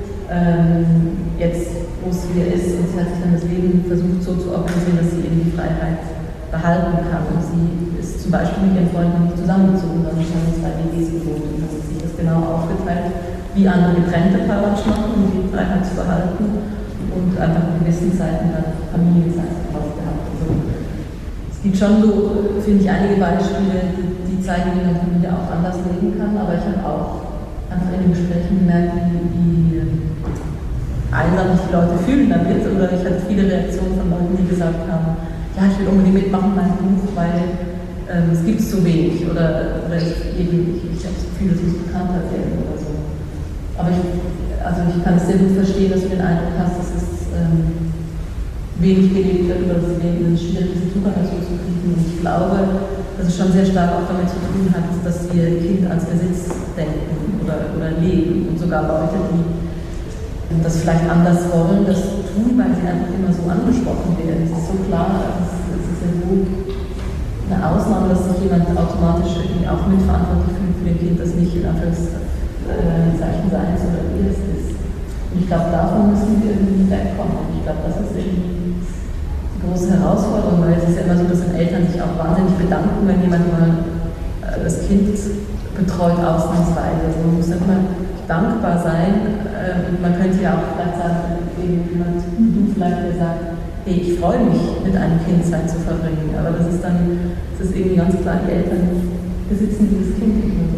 Ähm, jetzt, wo es wieder ist, und sie hat sich dann das Leben versucht so zu organisieren, dass sie eben die Freiheit behalten kann. Und sie ist zum Beispiel mit ihren Freunden nicht zusammengezogen, sondern sie haben zwei W Gs gewohnt und hat sich das genau aufgeteilt, wie andere getrennte Paare machen, um die Freiheit zu behalten und einfach in gewissen Zeiten dann Familienzeit drauf gehabt. Also, es gibt schon so, finde ich, einige Beispiele, die, die zeigen, wie man Familie auch anders leben kann, aber ich habe auch einfach in den Gesprächen gemerkt, wie, wie einsam sich die Leute fühlen damit, oder ich hatte viele Reaktionen von Leuten, die gesagt haben, ja, ich will unbedingt mitmachen in meinem Buch, weil ähm, es gibt so wenig, oder, oder ich, eben, ich, ich habe das Gefühl, es muss bekannter werden oder so. Aber ich, also ich kann es sehr gut verstehen, dass du den Eindruck hast, dass es ähm, wenig gelebt wird oder dass es wenig schwierig ist, Zugang dazu zu kriegen. Und ich glaube, dass es schon sehr stark auch damit zu tun hat, dass wir Kind als Besitz denken oder, oder leben. Und sogar Leute, die das vielleicht anders wollen, das tun, weil sie einfach immer so angesprochen werden. Es ist so klar, es ist, es ist ja so eine Ausnahme, dass sich jemand automatisch irgendwie auch mitverantwortlich fühlt für den Kind, das nicht in Anführungszeichen seins oder ihres ist. Und ich glaube, davon müssen wir irgendwie wegkommen. Und ich glaube, das ist irgendwie die große Herausforderung, weil es ist ja immer so, dass Eltern sich auch wahnsinnig bedanken, wenn jemand mal das Kind betreut, ausnahmsweise. Also man muss immer dankbar sein. Und man könnte ja auch vielleicht sagen, jemand, du vielleicht, der sagt, hey, ich freue mich, mit einem Kind Zeit zu verbringen. Aber das ist dann, das ist irgendwie ganz klar, die Eltern besitzen dieses Kind nicht mehr.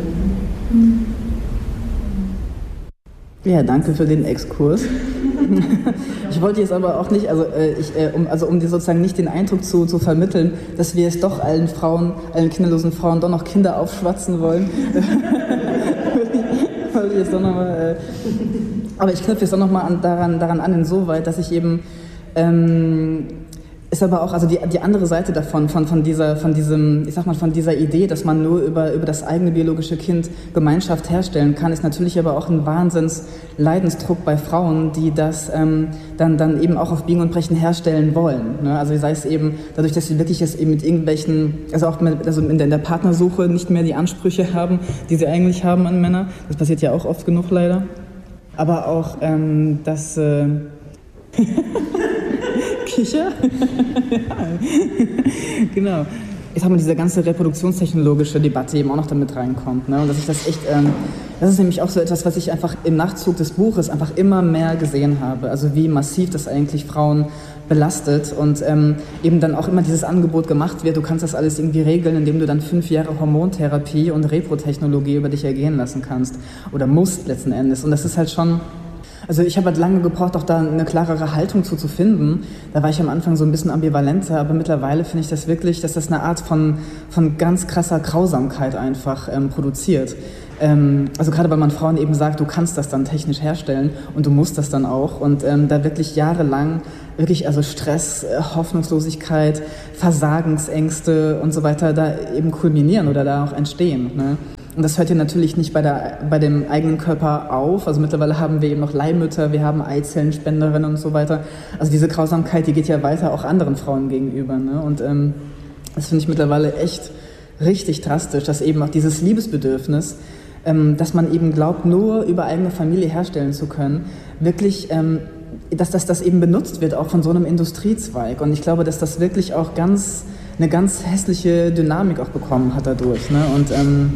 Ja, danke für den Exkurs. Ich wollte jetzt aber auch nicht, also, äh, ich, äh, um, also um dir sozusagen nicht den Eindruck zu, zu vermitteln, dass wir es doch allen Frauen, allen kinderlosen Frauen doch noch Kinder aufschwatzen wollen. wollte ich jetzt doch noch mal, äh, aber ich knüpfe jetzt auch nochmal an, daran, daran an, insoweit, dass ich eben ähm, ist aber auch, also die, die andere Seite davon, von, von, dieser, von, diesem, ich sag mal, von dieser Idee, dass man nur über, über das eigene biologische Kind Gemeinschaft herstellen kann, ist natürlich aber auch ein Wahnsinns-Leidensdruck bei Frauen, die das ähm, dann, dann eben auch auf Biegen und Brechen herstellen wollen. Ne? Also sei es eben dadurch, dass sie wirklich es eben mit irgendwelchen, also auch mit, also in der, in der Partnersuche nicht mehr die Ansprüche haben, die sie eigentlich haben an Männer. Das passiert ja auch oft genug leider. Aber auch, ähm, dass... Äh Kicher? Ja, genau. Ich sag mal, diese ganze reproduktionstechnologische Debatte eben auch noch damit reinkommt. Ne? Und dass ich das echt, ähm, das ist nämlich auch so etwas, was ich einfach im Nachzug des Buches einfach immer mehr gesehen habe. Also wie massiv das eigentlich Frauen belastet und ähm, eben dann auch immer dieses Angebot gemacht wird, du kannst das alles irgendwie regeln, indem du dann fünf Jahre Hormontherapie und Reprotechnologie über dich ergehen lassen kannst oder musst letzten Endes. Und das ist halt schon... Also ich habe halt lange gebraucht, auch da eine klarere Haltung zu, zu finden. Da war ich am Anfang so ein bisschen ambivalenter, aber mittlerweile finde ich das wirklich, dass das eine Art von, von ganz krasser Grausamkeit einfach ähm, produziert. Ähm, also gerade weil man Frauen eben sagt, du kannst das dann technisch herstellen und du musst das dann auch. Und ähm, da wirklich jahrelang wirklich also Stress, Hoffnungslosigkeit, Versagensängste und so weiter da eben kulminieren oder da auch entstehen, ne? Und das hört ja natürlich nicht bei, der, bei dem eigenen Körper auf. Also mittlerweile haben wir eben noch Leihmütter, wir haben Eizellenspenderinnen und so weiter. Also diese Grausamkeit, die geht ja weiter auch anderen Frauen gegenüber, ne? Und ähm, das finde ich mittlerweile echt richtig drastisch, dass eben auch dieses Liebesbedürfnis, ähm, dass man eben glaubt, nur über eigene Familie herstellen zu können, wirklich, ähm, dass das, das eben benutzt wird, auch von so einem Industriezweig. Und ich glaube, dass das wirklich auch ganz, eine ganz hässliche Dynamik auch bekommen hat dadurch, ne? Und ähm,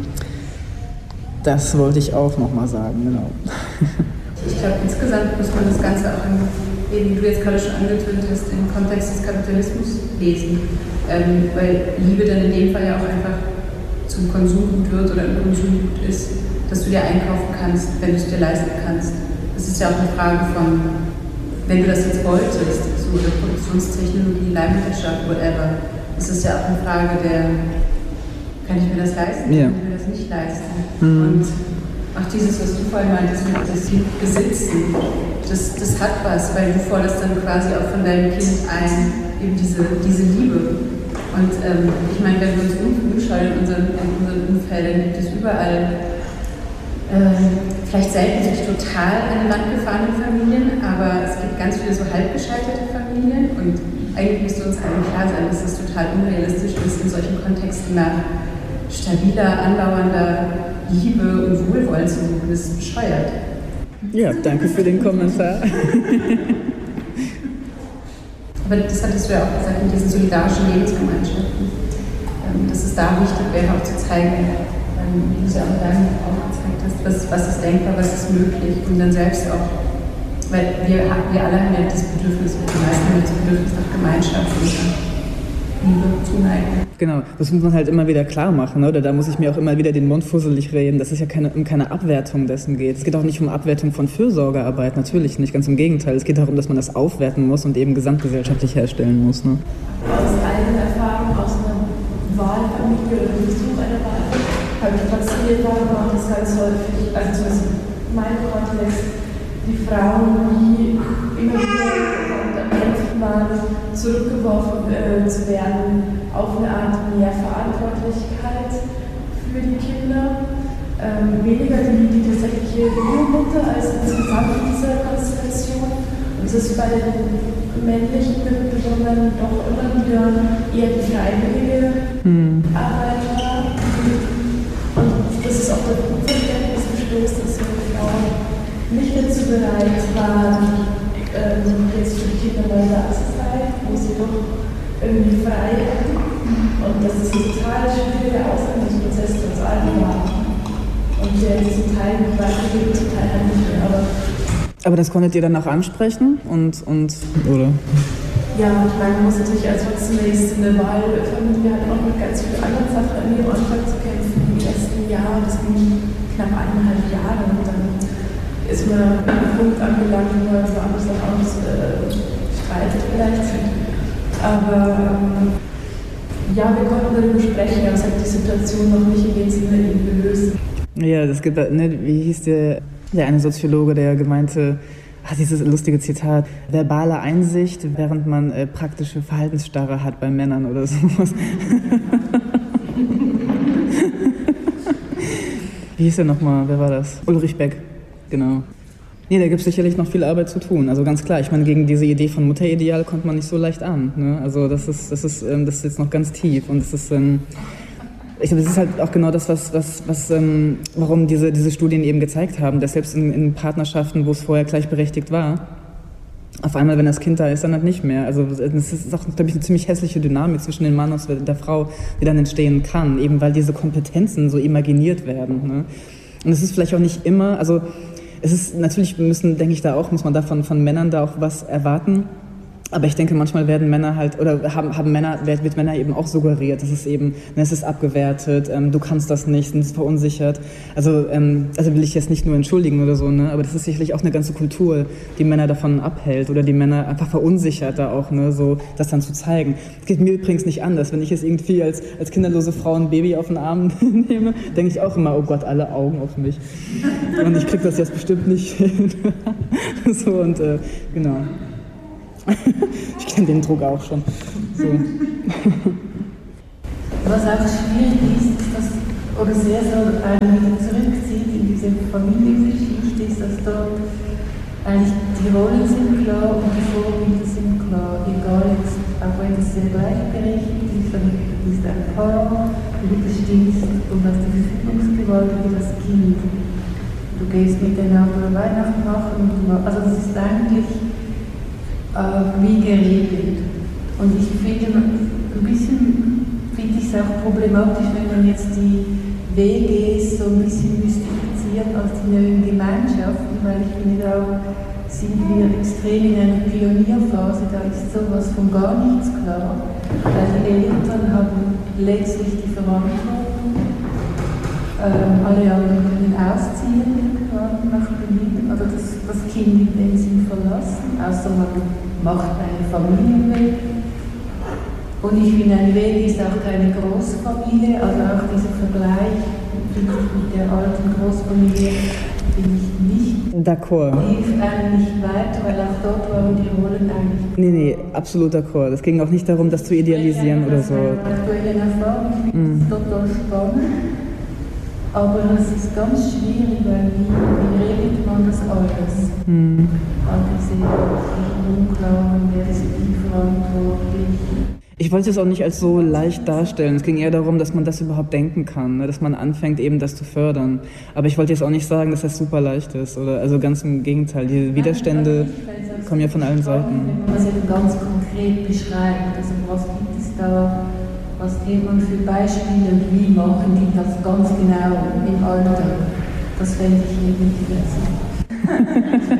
das wollte ich auch nochmal sagen, genau.
Ich glaube, insgesamt muss man das Ganze auch, in, eben wie du jetzt gerade schon angetönt hast, im Kontext des Kapitalismus lesen. Ähm, weil Liebe dann in dem Fall ja auch einfach zum Konsumgut wird oder ein Konsumgut ist, dass du dir einkaufen kannst, wenn du es dir leisten kannst. Das ist ja auch eine Frage von, wenn du das jetzt wolltest, so eine Produktionstechnologie, Leihmütterschaft, whatever, das ist ja auch eine Frage der, kann ich mir das leisten,
ja.
kann ich mir das nicht leisten?
Mhm.
Und auch dieses, was du vorhin meintest, mit das Besitzen, das, das hat was, weil du forderst dann quasi auch von deinem Kind ein, eben diese, diese Liebe. Und ähm, ich meine, wenn wir uns umschauen in unseren, in unseren Umfeldern, gibt es überall ähm, vielleicht selten sich total an die Wand gefahrene Familien, aber es gibt ganz viele so halb gescheiterte Familien und eigentlich müsste uns allen klar sein, dass es total unrealistisch ist, in solchen Kontexten nach stabiler, andauernder Liebe und Wohlwollen zu suchen. Das ist bescheuert.
Ja, danke für den Kommentar.
Aber das hattest du ja auch gesagt mit diesen solidarischen Lebensgemeinschaften, dass es da wichtig wäre, auch zu zeigen, wie du es ja auch in deinem Buch auch gezeigt hast, was, was ist denkbar, was ist möglich und dann selbst auch, weil wir, wir alle haben ja das Bedürfnis, die meisten haben das Bedürfnis nach Gemeinschaft und Liebe, Zuneigung.
Genau, das muss man halt immer wieder klar machen, oder? Da muss ich mir auch immer wieder den Mund fusselig reden, dass es ja keine, um keine Abwertung dessen geht. Es geht auch nicht um Abwertung von Fürsorgearbeit, natürlich nicht, ganz im Gegenteil. Es geht darum, dass man das aufwerten muss und eben gesamtgesellschaftlich herstellen muss, ne?
Aus eigener Erfahrung, aus einer Wahlfamilie oder dem Besuch einer Wahlfamilie, habe ich fasziniert war, das ganz häufig, also zumindest in meinem Kontext, die Frauen, die immer wieder erkämpft waren, zurückgeworfen äh, zu werden auf eine Art mehr Verantwortlichkeit für die Kinder. Ähm, weniger die, die tatsächliche Mutter als insgesamt in dieser Konstellation. Und es ist bei den männlichen Mitbewohnern doch immer wieder eher die freiwillige hm. Arbeit war. Und das ist auch der Unverständnis gestoßen, dass die Frauen nicht dazu bereit waren, ähm, jetzt für die Kinder neu da zu sein, wo sie doch irgendwie frei hätten. Und das ist ein total schwieriger Ausbildungsprozess für uns alle war. Und der diesen Teil nicht weitergeben, zum Teil halt nicht mehr. Aber,
aber das konntet ihr dann auch ansprechen? Und, und, oder?
Ja, ich meine, man muss natürlich als zunächst in der Wahlfamilie halt auch mit ganz vielen anderen Sachen an ihrem Anfang zu kämpfen. Im ersten Jahr, das ging knapp eineinhalb Jahre. Und dann ist man an einem Punkt angelangt, wo man so anders noch anders äh, streitet vielleicht. Aber ähm, ja, wir konnten darüber sprechen, aber es hat die Situation noch nicht in dem Sinne gelöst.
Ja, das gibt, ne, wie hieß der, der eine Soziologe, der gemeinte, hat dieses lustige Zitat, verbale Einsicht, während man äh, praktische Verhaltensstarre hat bei Männern oder sowas. Wie hieß der nochmal, wer war das? Ulrich Beck, genau. Nee, da gibt es sicherlich noch viel Arbeit zu tun. Also ganz klar, ich meine, gegen diese Idee von Mutterideal kommt man nicht so leicht an. Ne? Also das ist, das, ist, ähm, das ist jetzt noch ganz tief und das ist, ähm, ich glaube, das ist halt auch genau das, was, was, was ähm, warum diese, diese Studien eben gezeigt haben, dass selbst in, in Partnerschaften, wo es vorher gleichberechtigt war, auf einmal, wenn das Kind da ist, dann halt nicht mehr. Also das ist auch, glaube ich, eine ziemlich hässliche Dynamik zwischen dem Mann und der Frau, die dann entstehen kann, eben weil diese Kompetenzen so imaginiert werden. Ne? Und es ist vielleicht auch nicht immer, also es ist natürlich, wir müssen, denke ich, da auch, muss man da von, von Männern da auch was erwarten. Aber ich denke, manchmal werden Männer halt, oder haben, haben Männer, wird Männer eben auch suggeriert, dass es eben, ne, es ist abgewertet, ähm, du kannst das nicht, es ist verunsichert. Also, ähm, also will ich jetzt nicht nur entschuldigen oder so, ne, aber das ist sicherlich auch eine ganze Kultur, die Männer davon abhält oder die Männer einfach verunsichert, da auch, ne, so, das dann zu zeigen. Das geht mir übrigens nicht anders. Wenn ich jetzt irgendwie als, als kinderlose Frau ein Baby auf den Arm nehme, denke ich auch immer, oh Gott, alle Augen auf mich. Und ich kriege das jetzt bestimmt nicht hin. So, und äh, genau. Ich kenne den Druck auch schon. So.
Was auch schwierig ist, ist dass, oder sehr so einen wieder zurückzieht in diese Familiengeschichte, ist, dass dort eigentlich die Rollen sind klar und die Vorbilder sind klar. Egal, jetzt, auch wenn es sehr gleichberechtigt ist, dann ist ein Paar, du bestimmst und hast die Verfügungsgewalt über das Kind. Du gehst miteinander Weihnachten machen, also das ist eigentlich wie geregelt. Und ich finde, ein bisschen finde ich es auch problematisch, wenn man jetzt die W Gs so ein bisschen mystifiziert als die neuen Gemeinschaften, weil ich finde, da sind wir extrem in einer Pionierphase, da ist sowas von gar nichts klar. Weil die Eltern haben letztlich die Verantwortung, ähm, alle anderen können ausziehen nach Belieben, also das, das Kind in dem Sinn verlassen, außer man macht eine Familie weg. Und ich finde, ein Weg ist auch keine Großfamilie, also auch dieser Vergleich mit der alten Großfamilie finde ich nicht.
D'accord.
Hilft einem nicht weiter, weil auch dort waren die Rollen eigentlich.
Nee, nee, absolut d'accord. Es ging auch nicht darum, das zu idealisieren oder so.
Aktuelle Erfahrung, ich finde es total spannend. Aber es ist ganz schwierig, weil wie, wie regelt man das alles? Mhm. All diese Unklaren, wer ist wie verantwortlich?
Ich wollte es auch nicht als so leicht darstellen. Es ging eher darum, dass man das überhaupt denken kann, ne? Dass man anfängt, eben das zu fördern. Aber ich wollte jetzt auch nicht sagen, dass das super leicht ist. Oder, also ganz im Gegenteil, die Widerstände kommen ja von allen Seiten.
Wenn man das eben ganz konkret beschreibt, also was gibt es da? Was geht man für Beispiele und wie machen die das ganz genau im Alltag? Das fände ich irgendwie interessant.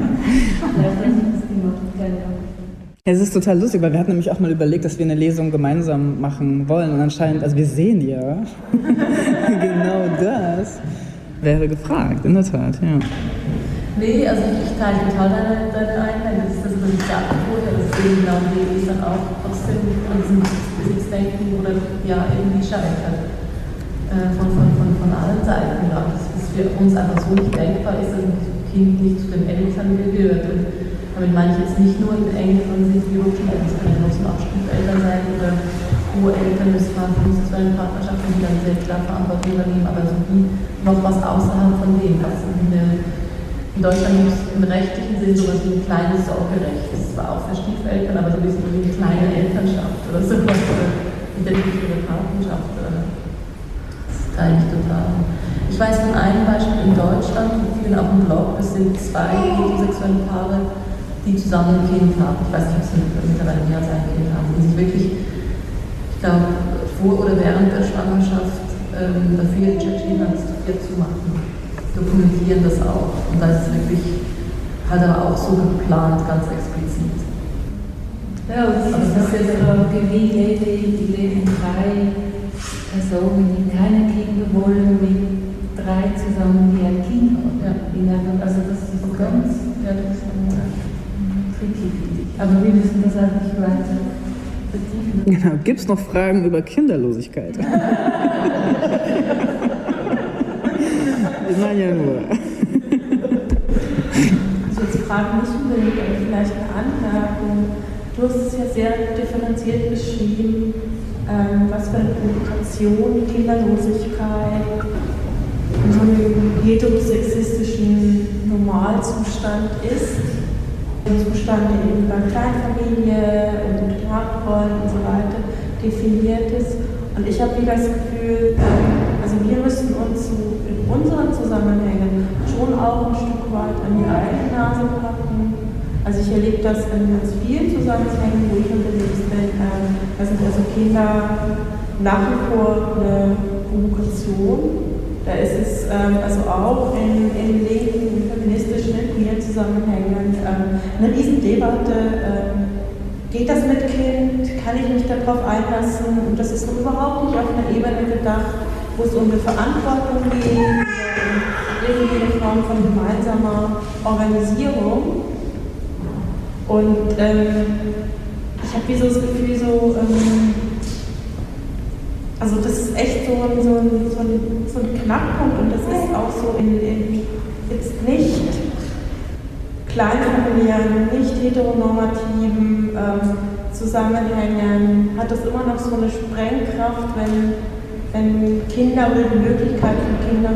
Es ist total lustig, weil wir hatten nämlich auch mal überlegt, dass wir eine Lesung gemeinsam machen wollen. Und anscheinend, also wir sehen ja, genau das wäre gefragt, in der Tat, ja.
Nee, also ich teile total deine, deine Einwände. Das ist das, was ich sagte vorher, das Leben nach dem ist dann auch trotzdem an diesem Besitzdenken oder ja irgendwie scheitert. Äh, von, von, von, von allen Seiten, glaube ich. Dass es für uns einfach so nicht denkbar ist, dass ein Kind nicht zu den Eltern gehört. Und damit meine ich jetzt nicht nur im engeren Sinn biologischen Eltern, es können ja noch so Abstimmungseltern sein oder Ureltern, das waren homosexuellen Partnerschaften, die dann sehr klar Verantwortung übernehmen, aber so wie noch was außerhalb von dem, was eine in Deutschland gibt es im rechtlichen Sinn sowas wie ein kleines Sorgerecht. Das ist zwar auch für Stiefeltern, aber so ein bisschen wie eine kleine Elternschaft oder sowas. Oder identitäre Partnerschaft. Oder. Das teile ich total. Ich weiß von einem Beispiel in Deutschland, wir führen auf dem Blog, es sind zwei heterosexuelle Paare, die zusammen ein Kind haben. Ich weiß nicht, ob sie mittlerweile mehr als ein Kind haben. Die sich wirklich, ich glaube, vor oder während der Schwangerschaft ähm, dafür entschieden haben, das zu viert zu machen. Dokumentieren das auch. Und da ist es wirklich halt aber auch so geplant, ganz explizit.
Ja, das ist das jetzt auch wie leben, die leben drei Personen, die keine Kinder wollen, mit drei zusammen, die ein Kind haben. Ja. Also das ist okay. Ganz ja, das ist tricky, finde ich. Aber wir müssen das auch nicht weiter vertiefen.
Genau. Gibt es noch Fragen über Kinderlosigkeit? Ich meine ja nur.
Also jetzt frage nicht unbedingt, aber vielleicht eine Anmerkung. Du hast es ja sehr differenziert beschrieben, ähm, was für eine Provokation Kinderlosigkeit in so einem heterosexistischen Normalzustand ist. Ein Zustand, der eben bei Kleinfamilie und mit Marktrollen und so weiter definiert ist. Und ich habe wieder das Gefühl, also wir müssen uns in unseren Zusammenhängen schon auch ein Stück weit an die eigene Nase packen. Also ich erlebe das in ganz vielen Zusammenhängen, wo ich unterwegs bin. Da sind also Kinder nach wie vor eine Provokation. Da ist es also auch in, in linken, feministischen, in queeren Zusammenhängen eine Riesendebatte geht das mit Kind, kann ich mich darauf einlassen? Und das ist noch überhaupt nicht auf einer Ebene gedacht, wo es um eine Verantwortung geht, um irgendwie eine Form von gemeinsamer Organisierung. Und ähm, ich habe wie so das Gefühl, so, ähm, also das ist echt so ein, so ein, so ein, so ein Knackpunkt und das ist auch so in, in jetzt nicht kleinfamiliären, nicht heteronormativen ähm, Zusammenhängen, hat das immer noch so eine Sprengkraft, wenn, wenn Kinder oder die Möglichkeit von Kindern